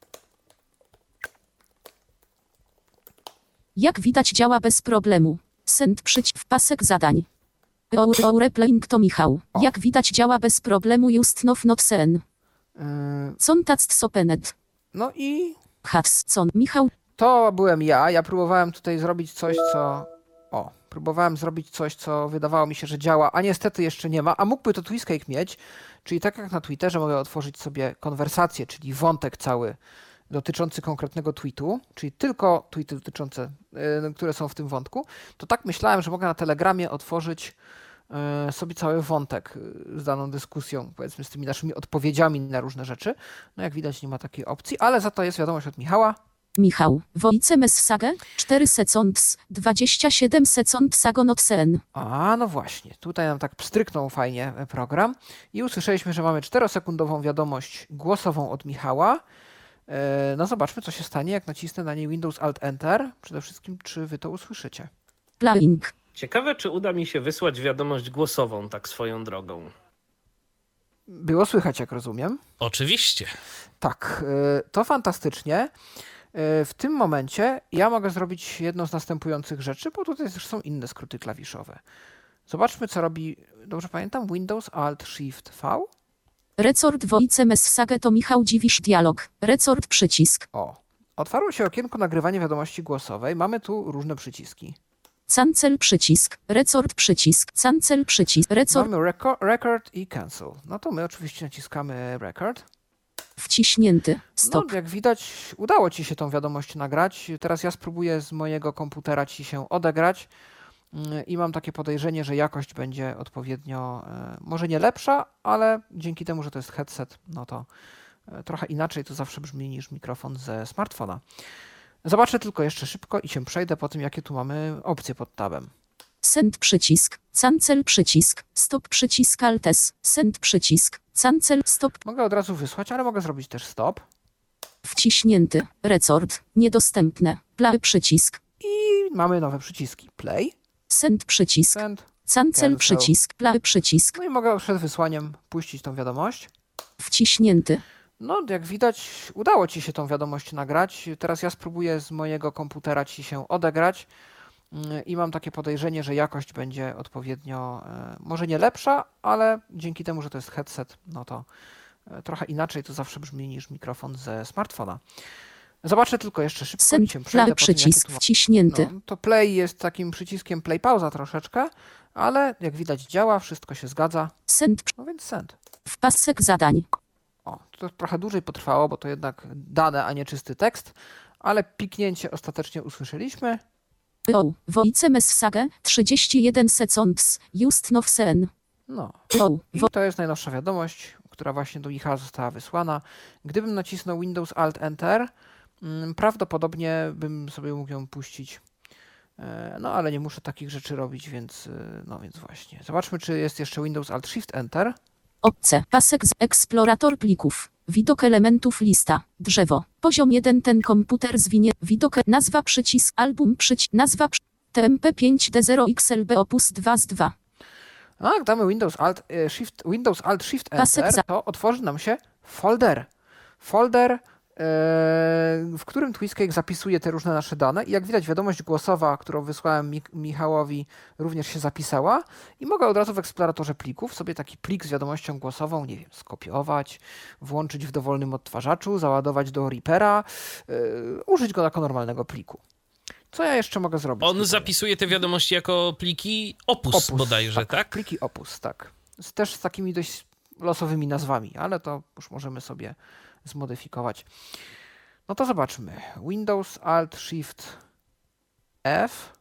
Jak widać działa bez problemu. Send przycisk pasek zadań. O, o replaying to Michał. O. Jak widać działa bez problemu just now not seen. Y, Contacts sopenet. No i Has con. Michał. to byłem ja. Ja próbowałem tutaj zrobić coś, co... O, próbowałem zrobić coś, co wydawało mi się, że działa, a niestety jeszcze nie ma, a mógłby to Twiskake mieć, czyli tak jak na Twitterze mogę otworzyć sobie konwersację, czyli wątek cały dotyczący konkretnego tweetu, czyli tylko tweety dotyczące, y, które są w tym wątku, to tak myślałem, że mogę na Telegramie otworzyć y, sobie cały wątek y, z daną dyskusją, powiedzmy z tymi naszymi odpowiedziami na różne rzeczy. No jak widać nie ma takiej opcji, ale za to jest wiadomość od Michała. Michał. Voice message. cztery seconds. dwadzieścia siedem seconds ago not seen. A, no właśnie. Tutaj nam tak pstryknął fajnie program i usłyszeliśmy, że mamy czterosekundową wiadomość głosową od Michała. No zobaczmy, co się stanie, jak nacisnę na niej Windows Alt Enter. Przede wszystkim, czy wy to usłyszycie. Playing. Ciekawe, czy uda mi się wysłać wiadomość głosową tak swoją drogą. Było słychać, jak rozumiem. Oczywiście. Tak, to fantastycznie. W tym momencie ja mogę zrobić jedną z następujących rzeczy, bo tutaj też są inne skróty klawiszowe. Zobaczmy, co robi, dobrze pamiętam, Windows Alt Shift V. Resort Voice Message to Michał Dziwisz dialog. Resort przycisk. O, otwarło się okienko nagrywania wiadomości głosowej. Mamy tu różne przyciski. Cancel przycisk. Resort przycisk. Cancel przycisk. Resort. Mamy reco- record i cancel. No to my oczywiście naciskamy record. Wciśnięty. Stop. No, jak widać, udało ci się tą wiadomość nagrać. Teraz ja spróbuję z mojego komputera ci się odegrać i mam takie podejrzenie, że jakość będzie odpowiednio, może nie lepsza, ale dzięki temu, że to jest headset, no to trochę inaczej to zawsze brzmi niż mikrofon ze smartfona. Zobaczę tylko jeszcze szybko i się przejdę po tym, jakie tu mamy opcje pod tabem. Send przycisk. Cancel przycisk. Stop przycisk Altes. Send przycisk. Cancel. Stop. Mogę od razu wysłać, ale mogę zrobić też stop. Wciśnięty. Resort. Niedostępne. Play przycisk. I mamy nowe przyciski. Play, Send przycisk. send. Cancel cancel. przycisk. Play przycisk. No i mogę przed wysłaniem puścić tą wiadomość. Wciśnięty. No, jak widać, udało ci się tą wiadomość nagrać. Teraz ja spróbuję z mojego komputera ci się odegrać i mam takie podejrzenie, że jakość będzie odpowiednio, może nie lepsza, ale dzięki temu, że to jest headset, no to trochę inaczej to zawsze brzmi niż mikrofon ze smartfona. Zobaczę tylko jeszcze szybko i Send się przejdę play po tym, przycisk. jakie tu Wciśnięty. no, to play jest takim przyciskiem play pauza troszeczkę, ale jak widać działa, wszystko się zgadza, Send. no więc send. W pasek zadań. O, to trochę dłużej potrwało, bo to jednak dane, a nie czysty tekst, ale piknięcie ostatecznie usłyszeliśmy. O. Voice Message. trzydzieści jeden seconds. Just now sen. No O. i to jest najnowsza wiadomość, która właśnie do Michała została wysłana. Gdybym nacisnął Windows Alt Enter, mm, prawdopodobnie bym sobie mógł ją puścić. E, No ale nie muszę takich rzeczy robić, więc e, no więc właśnie. Zobaczmy, czy jest jeszcze Windows Alt Shift Enter. Opce. Pasek z eksplorator plików. Widok elementów lista. Drzewo. Poziom jeden. Ten komputer zwinie. Widok. Nazwa przycisk. Album przycisk. Nazwa przy... T M P pięć D zero X L B opus dwa z dwa. A jak damy Windows Alt e, Shift, Windows Alt Shift Pasek Enter, za- to otworzy nam się folder. Folder, e, w którym TwistCake zapisuje te różne nasze dane. I jak widać, wiadomość głosowa, którą wysłałem Mi- Michałowi, również się zapisała. I mogę od razu w eksploratorze plików sobie taki plik z wiadomością głosową, nie wiem, skopiować, włączyć w dowolnym odtwarzaczu, załadować do Reapera, e, użyć go jako normalnego pliku. Co ja jeszcze mogę zrobić? On tutaj? zapisuje te wiadomości jako pliki opus, Opus bodajże, tak? Pliki Opus, tak. Z, też z takimi dość losowymi nazwami, ale to już możemy sobie zmodyfikować. No to zobaczmy. Windows Alt Shift F.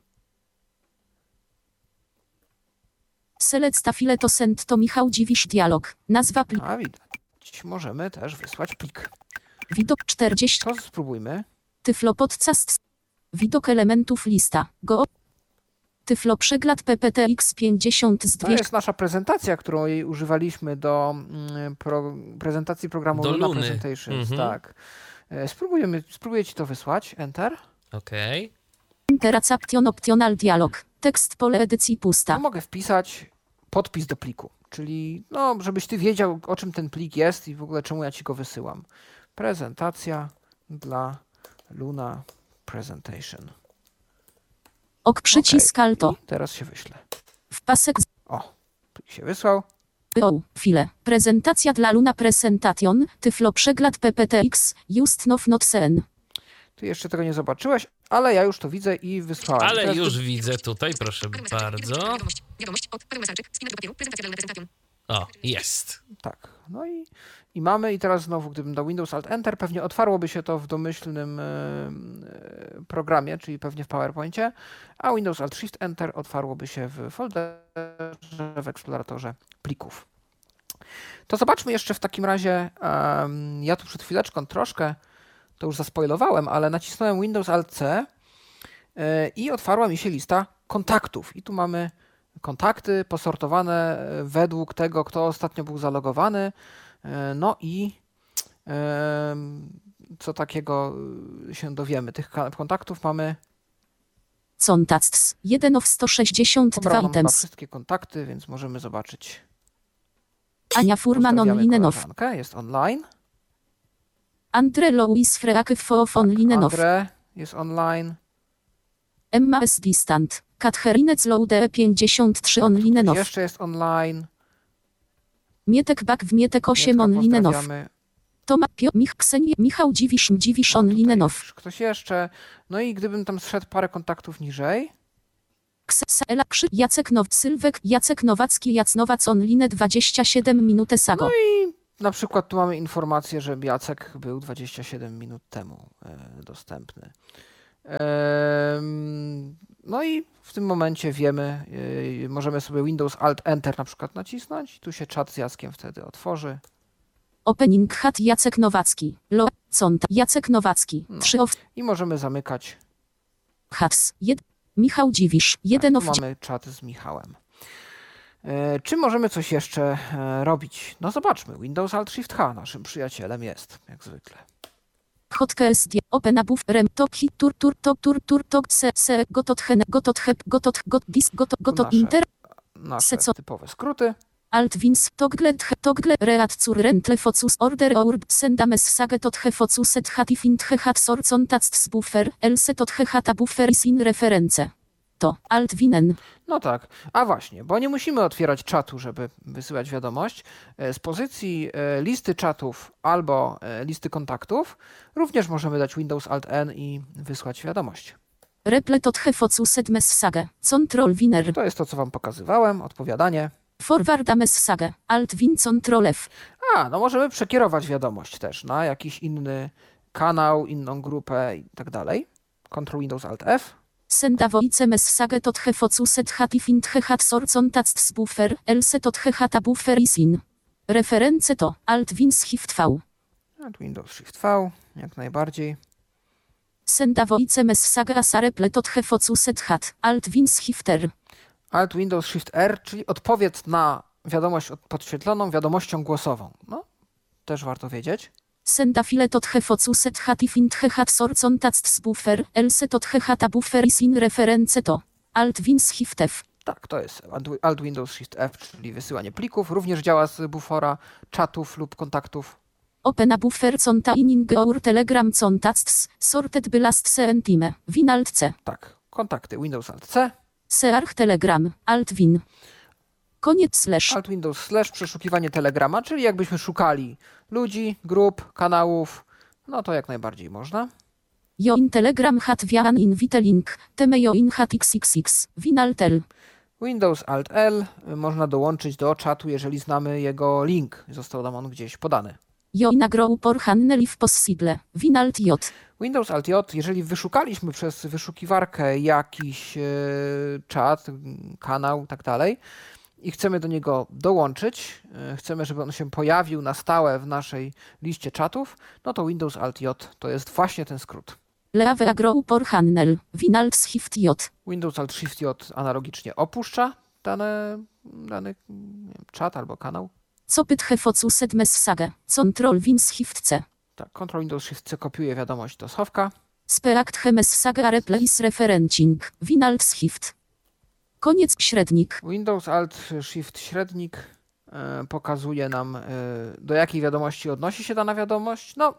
Select a file to send to Michał Dziwisz dialog. Nazwa plik. A widać. Możemy też wysłać plik. Widok czterdzieści. To spróbujmy. Tyflo podcast. Widok elementów lista. Go. Tyflo przegląd P P T X pięćdziesiąt z To dwieście. jest nasza prezentacja, którą jej używaliśmy do mm, pro, prezentacji programu Do Luna Luny. Presentations. Mhm. Tak. E, Spróbujemy, spróbuję ci to wysłać. Enter. Okej. Interaction optional dialog. Tekst pole edycji To pusta. mogę wpisać podpis do pliku, czyli no, żebyś ty wiedział, o czym ten plik jest i w ogóle czemu ja ci go wysyłam. Prezentacja dla Luna Presentation. Ok przycisk Okej. alto. I teraz się wyślę. W pasek z... O, plik się wysłał. O. File. Prezentacja dla Luna Presentation. Tyflo przegląd P P T X. Just now not sen. Ty jeszcze tego nie zobaczyłeś, ale ja już to widzę i wysłałem. Ale Teraz już wy- widzę tutaj, proszę bardzo. Wiadomość. Wiadomość od Paweł Masalczyk. Spinner do papieru. Prezentacja dla Luna Presentation. O, jest. Tak, no i, i mamy i teraz znowu, gdybym dał Windows Alt Enter, pewnie otwarłoby się to w domyślnym e, e, programie, czyli pewnie w PowerPoincie, a Windows Alt Shift Enter otwarłoby się w folderze, w eksploratorze plików. To zobaczmy jeszcze w takim razie, em, ja tu przed chwileczką troszkę, to już zaspoilowałem, ale nacisnąłem Windows Alt C e, i otwarła mi się lista kontaktów i tu mamy kontakty posortowane według tego, kto ostatnio był zalogowany. No i co takiego y, się dowiemy. Tych ka- kontaktów mamy Contacts. jeden of sto sześćdziesiąt dwa pobraną chyba items. wszystkie kontakty, więc możemy zobaczyć. Ania Furman Pozdrawiamy online off. koleżankę, jest online. Andre Louis Freak of online off. Andre jest online. Emma S. Distant. Katherine Zloude pięćdziesiąt trzy online Ktoś off. jeszcze jest online. Mietek Bak w Mietek osiem Mietka, online off. pozdrawiamy. Toma Pio Mich Ksenie Michał Dziwisz Dziwisz A, tutaj online off. już ktoś jeszcze. No i gdybym tam zszedł parę kontaktów niżej. Kse Ela Krzy Jacek Now Sylwek Jacek Nowacki Jacnowac online dwadzieścia siedem minut sago. No i na przykład tu mamy informację, że Jacek był dwadzieścia siedem minut temu e, dostępny. Em, no i w tym momencie wiemy, e, możemy sobie Windows Alt Enter na przykład nacisnąć. Tu się czat z Jackiem wtedy otworzy. Opening hat Jacek Nowacki. Lo Cont Jacek Nowacki. No. trzy of I możemy zamykać. hats. Jed Michał Dziwisz. jeden Tu of mamy czat z Michałem. E, czy możemy coś jeszcze e, robić? No zobaczmy. Windows Alt Shift H naszym przyjacielem jest, jak zwykle. Hotkeys die Open Above Rem Top Hit Tur Tur Top Tur Tur Top Se Se Gotot Hen Gotot Hep Gotot Got Dis Gotot Gotot nasze- Inter Nasze Se co- typowe skróty. Alt Wins Togle Tche Togle Reat Zur Rentle Focus Order Orb Sendames Sage Tot He Focus Et Hatifint He Hat Sorcon Tast Buffer Else Tot He Hata Buffer is in reference. To Alt Winen. No tak. A właśnie, bo nie musimy otwierać czatu, żeby wysyłać wiadomość. E, Z pozycji e, listy czatów albo e, listy kontaktów również możemy dać Windows Alt N i wysłać wiadomość. Reple Tot He Focus Et Mes Sage. Control Winer. To jest to, co wam pokazywałem, odpowiadanie. Forward Mes Sage. Alt Win Control F. A, no możemy przekierować wiadomość też na jakiś inny kanał, inną grupę i tak dalej. Ctrl Windows Alt F. Senda voice mes sage tot he focuset hatifint he hat sorcon tast buffer, else tot he hata buffer is in. Reference to Alt Wins Shift V. A tu Windows Shift V, jak najbardziej. Senda voice mes sage asare ple tot he focuset hat, Alt Wins Shifter. Alt Windows Shift R, czyli odpowiedź na wiadomość od- podświetloną wiadomością głosową. No, też warto wiedzieć. Senda file tot he focuset hatifint he hat sorcon tast buffer, else tot he hata buffer is in. Reference to Alt Wins Shift F. Tak, to jest Alt- Alt Windows Shift F, czyli wysyłanie plików. Również działa z bufora czatów lub kontaktów. Open a buffer containing our telegram contacts, sorted by last seentime, Win Alt C. Tak, kontakty Windows Alt C, Search Telegram, Alt Win. Koniec slash. Alt Windows slash przeszukiwanie Telegrama, czyli jakbyśmy szukali ludzi, grup, kanałów, no to jak najbardziej można. Jo in Telegram hat vian invite link, teme jo in hat xxx, Win Alt L. Windows Alt L y, można dołączyć do czatu, jeżeli znamy jego link. Został nam on gdzieś podany. Jo in grow por hannel if possible, Win Alt J. Windows Alt J, jeżeli wyszukaliśmy przez wyszukiwarkę jakiś e, czat, m, kanał i tak dalej i chcemy do niego dołączyć, e, chcemy, żeby on się pojawił na stałe w naszej liście czatów, no to Windows Alt J to jest właśnie ten skrót. Leave a grow por hannel, Win Alt Shift J. Windows Alt Shift J analogicznie opuszcza dane, dany nie wiem, czat albo kanał. Co pyt he focuset mes sage, Control Win Shift C. Tak, Ctrl Windows Shift C kopiuje wiadomość do schowka. Speakt he mes sage a replace referencing, Win Alt Shift. Koniec średnik. Windows Alt Shift średnik e, pokazuje nam, e, do jakiej wiadomości odnosi się dana wiadomość. No,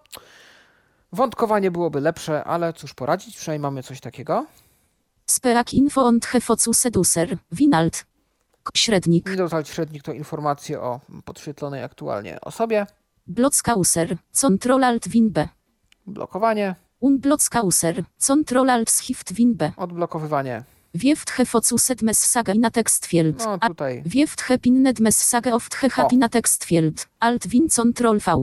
wątkowanie byłoby lepsze, ale cóż poradzić, przynajmniej mamy coś takiego. Speak info on he focuset user, Win Alt. K- Średnik. Windows Alt średnik to informacje o podświetlonej aktualnie osobie. Blocka user, Control Alt Win B. Blokowanie, Unblocka user, Control Alt Shift Win B. odblokowywanie. Wieft he focuset mes sage na tekstfield. No A tutaj wieft he pinnet mes sage oft he happy na tekstfield. Alt Win Control V.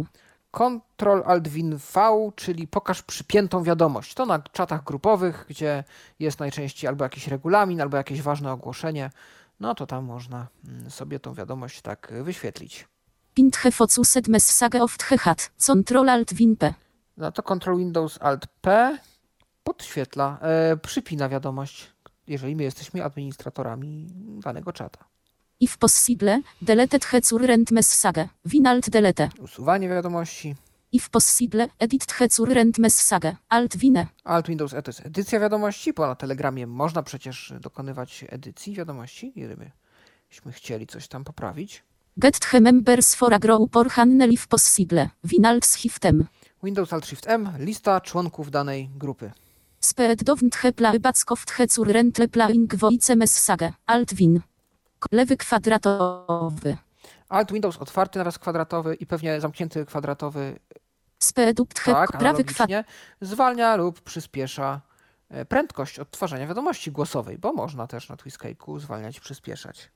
Ctrl Alt Win V, czyli pokaż przypiętą wiadomość. To na czatach grupowych, gdzie jest najczęściej albo jakiś regulamin, albo jakieś ważne ogłoszenie. No to tam można mm, sobie tą wiadomość tak wyświetlić. Pint he focuset mes sage oft he hat. Control Alt Win P. No to Ctrl Windows Alt P podświetla, e, przypina wiadomość, jeżeli my jesteśmy administratorami danego czata. If possible, deleted he zur rent mes sage. Win Alt delete. Usuwanie wiadomości. If possible, edit the current message. Alt wine. Alt Windows E to jest edycja wiadomości, bo na Telegramie można przecież dokonywać edycji wiadomości, gdybyśmy chcieli coś tam poprawić. Get the members for a group or handle if possible. Win alt shift M. Windows Alt Shift M, lista członków danej grupy. Speed don't have playback of the current playing voice message. Alt win. Lewy kwadratowy. Alt Windows otwarty, naraz kwadratowy i pewnie zamknięty kwadratowy, Speed up the tak, prawy kwadratowy. analogicznie, zwalnia lub przyspiesza e, prędkość odtwarzania wiadomości głosowej, bo można też na Twiskake'u zwalniać i przyspieszać.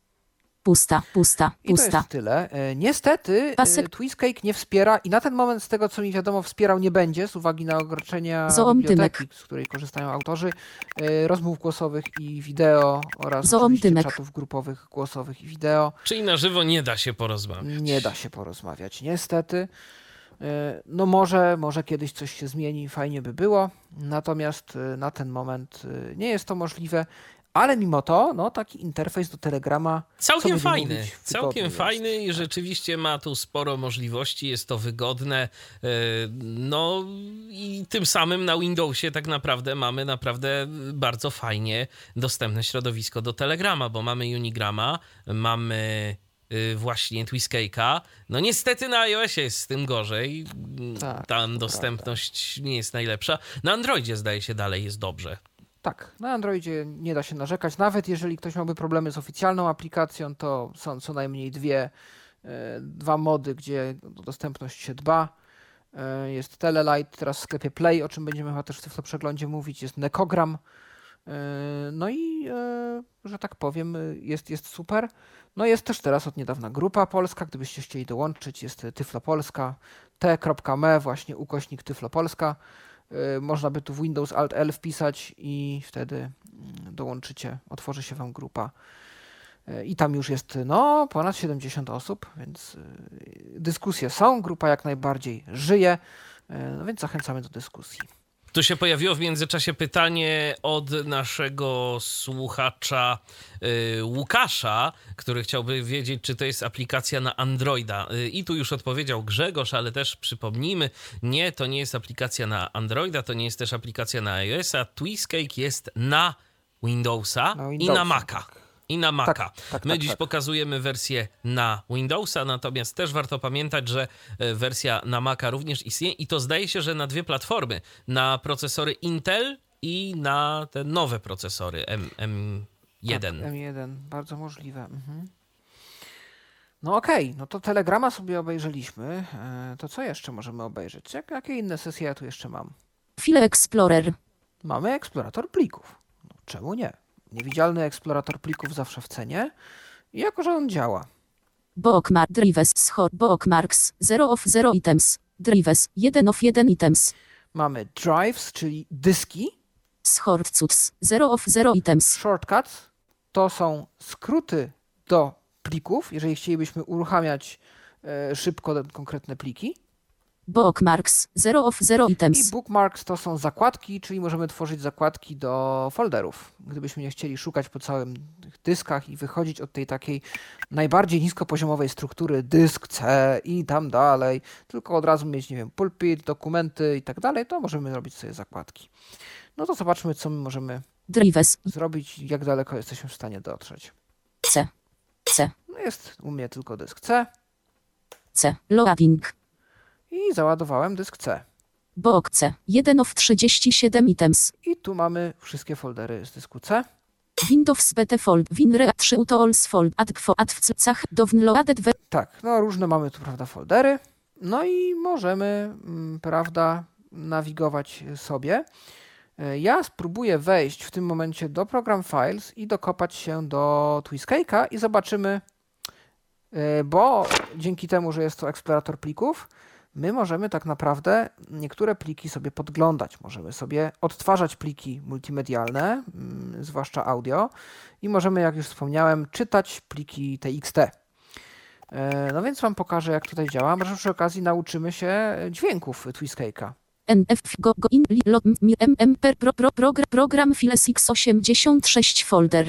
Pusta, pusta, I to pusta. jest tyle. E, Niestety e, Pasek. Twiskake nie wspiera i na ten moment z tego, co mi wiadomo, wspierał nie będzie z uwagi na ograniczenia Zoomdymek. biblioteki, z której korzystają autorzy, e, rozmów głosowych i wideo oraz oczywiście Zoomdymek. czatów grupowych głosowych i wideo. Czyli na żywo nie da się porozmawiać. Nie da się porozmawiać, niestety. E, No może, może kiedyś coś się zmieni, fajnie by było, natomiast e, na ten moment e, nie jest to możliwe, ale mimo to no, taki interfejs do Telegrama Całkiem co by nie fajny, mówić, wygodny całkiem jest. fajny i rzeczywiście ma tu sporo możliwości, jest to wygodne. e, No i tym samym na Windowsie tak naprawdę mamy naprawdę bardzo fajnie dostępne środowisko do Telegrama, bo mamy Unigrama, mamy y, właśnie Twiskake'a. No niestety na iOSie jest z tym gorzej. Tak, Tam to dostępność nie jest najlepsza. Na Androidzie zdaje się dalej jest dobrze. Tak, na Androidzie nie da się narzekać. Nawet jeżeli ktoś miałby problemy z oficjalną aplikacją, to są co najmniej dwie, e, dwa mody, gdzie o dostępność się dba. E, Jest Telelight, teraz w sklepie Play, o czym będziemy chyba też w tym przeglądzie mówić. Jest Nekogram. E, No i, e, że tak powiem, jest, jest super. No jest też teraz od niedawna grupa polska, gdybyście chcieli dołączyć, jest Tyflo Polska, t.me, właśnie ukośnik Tyflo Polska. Y, Można by tu w Windows Alt L wpisać i wtedy mm, dołączycie, otworzy się wam grupa. Y, I tam już jest no ponad siedemdziesiąt osób, więc y, dyskusje są, grupa jak najbardziej żyje, y, no więc zachęcamy do dyskusji. Tu się pojawiło w międzyczasie pytanie od naszego słuchacza y, Łukasza, który chciałby wiedzieć, czy to jest aplikacja na Androida. Y, I tu już odpowiedział Grzegorz, ale też przypomnijmy, nie, to nie jest aplikacja na Androida, to nie jest też aplikacja na iOS-a. Twiskake jest na Windowsa, Na i Windowsa, na Maca. I na Maca. Tak, tak, My tak, dziś tak. pokazujemy wersję na Windowsa, natomiast też warto pamiętać, że e, wersja na Maca również istnieje i to zdaje się, że na dwie platformy. Na procesory Intel i na te nowe procesory M, M1. Tak, M jeden, bardzo możliwe. Mhm. No okej, no to Telegrama sobie obejrzeliśmy. E, To co jeszcze możemy obejrzeć? Jak, jakie inne sesje ja tu jeszcze mam? File Explorer. Mamy eksplorator plików. No, czemu nie? Niewidzialny eksplorator plików zawsze w cenie. I jako, że on działa. Bookmark. Drives. Schod. Bookmarks. zero of zero items. Drives. jeden of jeden items. Mamy drives, czyli dyski. Shortcuts. zero of zero items. Shortcuts to są skróty do plików, jeżeli chcielibyśmy uruchamiać e, szybko te konkretne pliki. Bookmarks. zero of zero I items. bookmarks to są zakładki, czyli możemy tworzyć zakładki do folderów. Gdybyśmy nie chcieli szukać po całym tych dyskach i wychodzić od tej takiej najbardziej niskopoziomowej struktury dysk C i tam dalej, tylko od razu mieć, nie wiem, pulpit, dokumenty i tak dalej, to możemy robić sobie zakładki. No to zobaczmy, co my możemy Drives. zrobić, jak daleko jesteśmy w stanie dotrzeć. C. C. No jest u mnie tylko dysk C C. Loading. i załadowałem dysk C. Book C. jeden of trzydzieści siedem items. I tu mamy wszystkie foldery z dysku C. Windows B T fold. WinRe trzy utools fold. Adfo. Adwcach. Downloaded. We. Tak, no różne mamy tu, prawda, foldery. No i możemy, mm, prawda, nawigować sobie. E, Ja spróbuję wejść w tym momencie do Program Files i dokopać się do Twiskake'a i zobaczymy, e, bo dzięki temu, że jest to eksplorator plików, my możemy tak naprawdę niektóre pliki sobie podglądać. Możemy sobie odtwarzać pliki multimedialne, mm, zwłaszcza audio, i możemy, jak już wspomniałem, czytać pliki T X T. E, No więc wam pokażę, jak tutaj działa. Może przy okazji nauczymy się dźwięków Twiskake'a. N F go go in li lot mi m m per pro pro program program files x osiemdziesiąt sześć folder. E,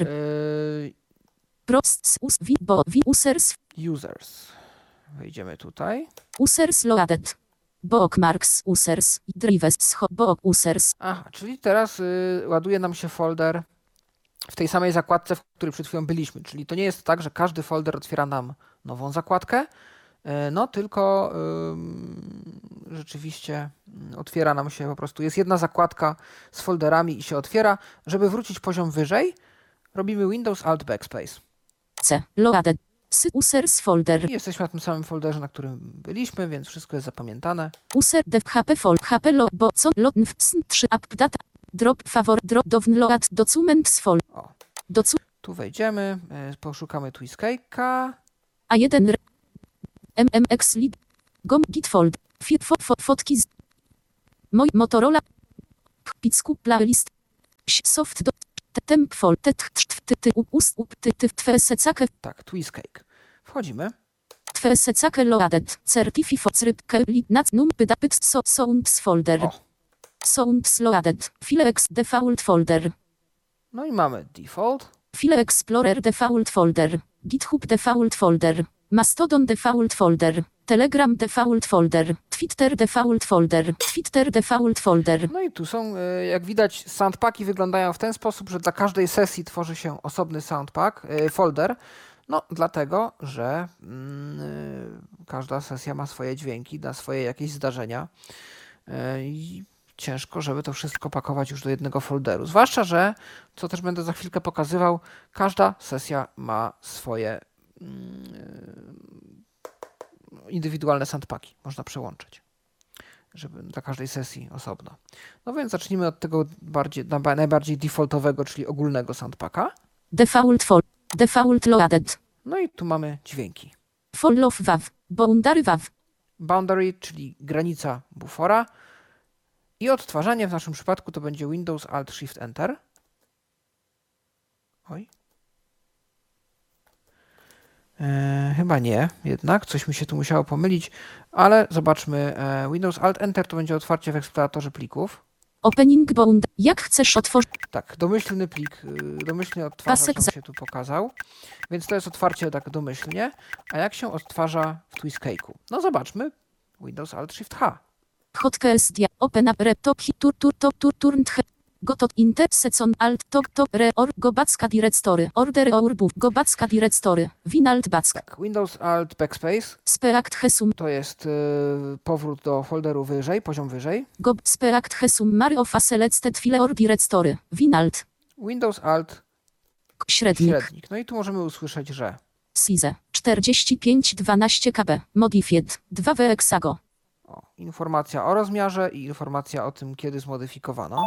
Prosts us vi bo vi users Users. Wejdziemy tutaj. users loaded. Bookmarks, users, drives, scho, book, users. Aha, czyli teraz y, ładuje nam się folder w tej samej zakładce, w której przed chwilą byliśmy. Czyli to nie jest tak, że każdy folder otwiera nam nową zakładkę, y, no tylko y, rzeczywiście otwiera nam się po prostu, jest jedna zakładka z folderami i się otwiera. Żeby wrócić poziom wyżej, robimy Windows Alt Backspace. C. Loaded. S, users folder. I jesteśmy na tym samym folderze, na którym byliśmy, więc wszystko jest zapamiętane. User dev hp fol hp lo bo co lot sn trzy update drop favor drop download document fol O, docu tu wejdziemy, y, poszukamy Twiskake'a. a jeden mmx lib gom git fold fi, fo, fo, fotki z moj Motorola picku playlist S- soft do te- temp fol te t- t- ty ty ust up ty ty twe secake Tak, Twiskake. Wchodzimy. twe secake loaded certificate rybke li nac num pyda pyt so sounds folder O. sounds loaded file ex default folder No i mamy default. File Explorer default folder, GitHub default folder, Mastodon default folder, Telegram default folder, Twitter default folder, Twitter default folder. No i tu są, y, jak widać, soundpacki wyglądają w ten sposób, że dla każdej sesji tworzy się osobny soundpack, y, folder. No, dlatego, że mm, y, każda sesja ma swoje dźwięki, ma swoje jakieś zdarzenia. Y, I ciężko, żeby to wszystko pakować już do jednego folderu. Zwłaszcza, że, co też będę za chwilkę pokazywał, każda sesja ma swoje y, indywidualne soundpacki. Można przełączyć, żeby dla każdej sesji osobno. No więc zacznijmy od tego bardziej, najbardziej defaultowego, czyli ogólnego soundpacka. Default fol, default loaded, No i tu mamy dźwięki. full of wav, boundary wav, Boundary, czyli granica bufora. I odtwarzanie w naszym przypadku to będzie Windows Alt Shift Enter. Oj. E, chyba nie, jednak coś mi się tu musiało pomylić, ale zobaczmy. E, Windows Alt Enter to będzie otwarcie w eksploratorze plików. opening bound, jak chcesz otworzyć, Tak, domyślny plik, y, domyślny odtwarzacz Pasek nam za- się tu pokazał, więc to jest otwarcie tak domyślnie. A jak się odtwarza w Twiskake'u? No zobaczmy, Windows Alt Shift H. hotkeys dia, open up reptop hit tur tur tur tur turn he, gotot inter secon alt top top re or gobacka directory, order or buff, gobacka directory, winalt backa, Tak, Windows Alt Backspace speract hesum, to jest y, powrót do folderu wyżej, poziom wyżej. gob speract hesum mary of a selected file or directory, winalt, Windows Alt średnik, średnik. No i tu możemy usłyszeć, że size, czterdzieści pięć dwanaście kb, modified, dwa w exago, o, informacja o rozmiarze i informacja o tym, kiedy zmodyfikowano.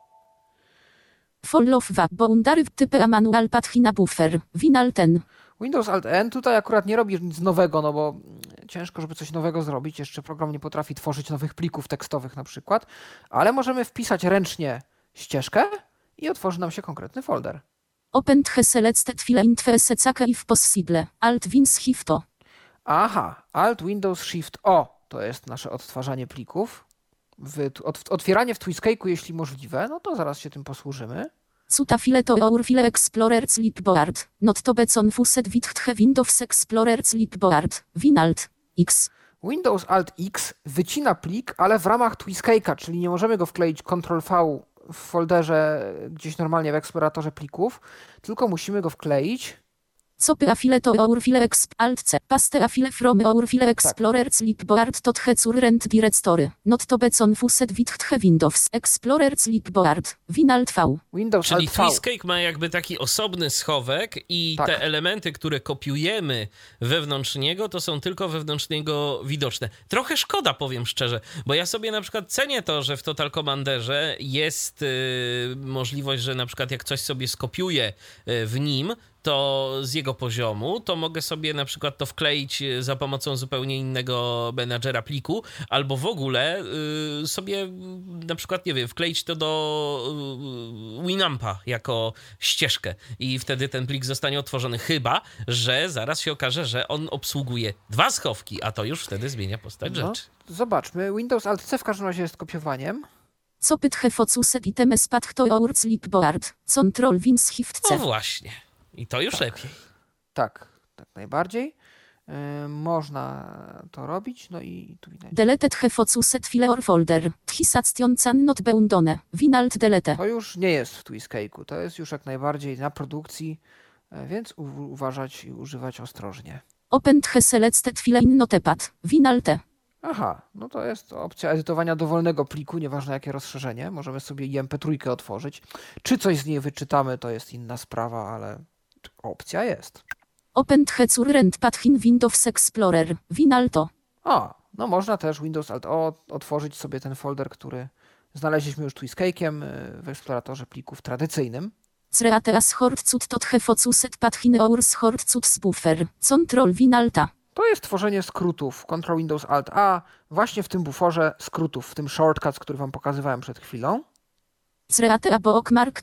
full of va, boundary type a manual pathina buffer, winal ten, Windows Alt N tutaj akurat nie robi nic nowego, no bo ciężko, żeby coś nowego zrobić. Jeszcze program nie potrafi tworzyć nowych plików tekstowych na przykład, ale możemy wpisać ręcznie ścieżkę i otworzy nam się konkretny folder. open the selected file in twe secake if possible, alt wins hifto, Aha, Alt Windows Shift O to jest nasze odtwarzanie plików. W, od, otwieranie w Twiskake'u, jeśli możliwe, no to zaraz się tym posłużymy. Cuta file to our file explorer clipboard, not to becon fuset with the Windows Explorer clipboard, winalt, x. Windows Alt X wycina plik, ale w ramach Twiskake'a, czyli nie możemy go wkleić Ctrl V w folderze gdzieś normalnie w eksploratorze plików, tylko musimy go wkleić. Copy a file to our file exp alt c, paste a file from our file explorer clipboard to the current directory, not to becon fuset with the Windows Explorer clipboard, winalt v. Windows Czyli Alt V. Twiskake ma jakby taki osobny schowek i Tak. te elementy, które kopiujemy wewnątrz niego, to są tylko wewnątrz niego widoczne. Trochę szkoda, powiem szczerze, bo ja sobie na przykład cenię to, że w Total Commanderze jest yy, możliwość, że na przykład jak coś sobie skopiuję yy, w nim, to z jego poziomu, to mogę sobie na przykład to wkleić za pomocą zupełnie innego menadżera pliku, albo w ogóle y, sobie na przykład, nie wiem, wkleić to do y, Winampa jako ścieżkę i wtedy ten plik zostanie otworzony, chyba że zaraz się okaże, że on obsługuje dwa schowki, a to już wtedy zmienia postać No, rzeczy. zobaczmy. Windows Alt C w każdym razie jest kopiowaniem. Copy the focuset items path to our clipboard, control wins shift No c. właśnie. I to już lepiej. Tak, tak najbardziej. Yy, można to robić, no i tu widać. Deleted hefocu set file or folder. Thisation can not be undone. Winalt delete. To już nie jest w Twiscake'u, to jest już jak najbardziej na produkcji, yy, więc u- uważać i używać ostrożnie. Open the selected file in notepad. Winalte. Aha, no to jest opcja edytowania dowolnego pliku, nieważne jakie rozszerzenie. Możemy sobie i em pe trzy otworzyć. Czy coś z niej wyczytamy, to jest inna sprawa, ale opcja jest. Open the current path in Windows Explorer. Winalto. A, no można też Windows Alt O otworzyć sobie ten folder, który znaleźliśmy już Twiscake'iem yy, w eksploratorze plików tradycyjnym. Createas hortcut tot hefocu set path in ours hortcut spoofer. Control Winalta. To jest tworzenie skrótów Ctrl Windows Alt A właśnie w tym buforze skrótów, w tym shortcuts, który wam pokazywałem przed chwilą. Create a bookmark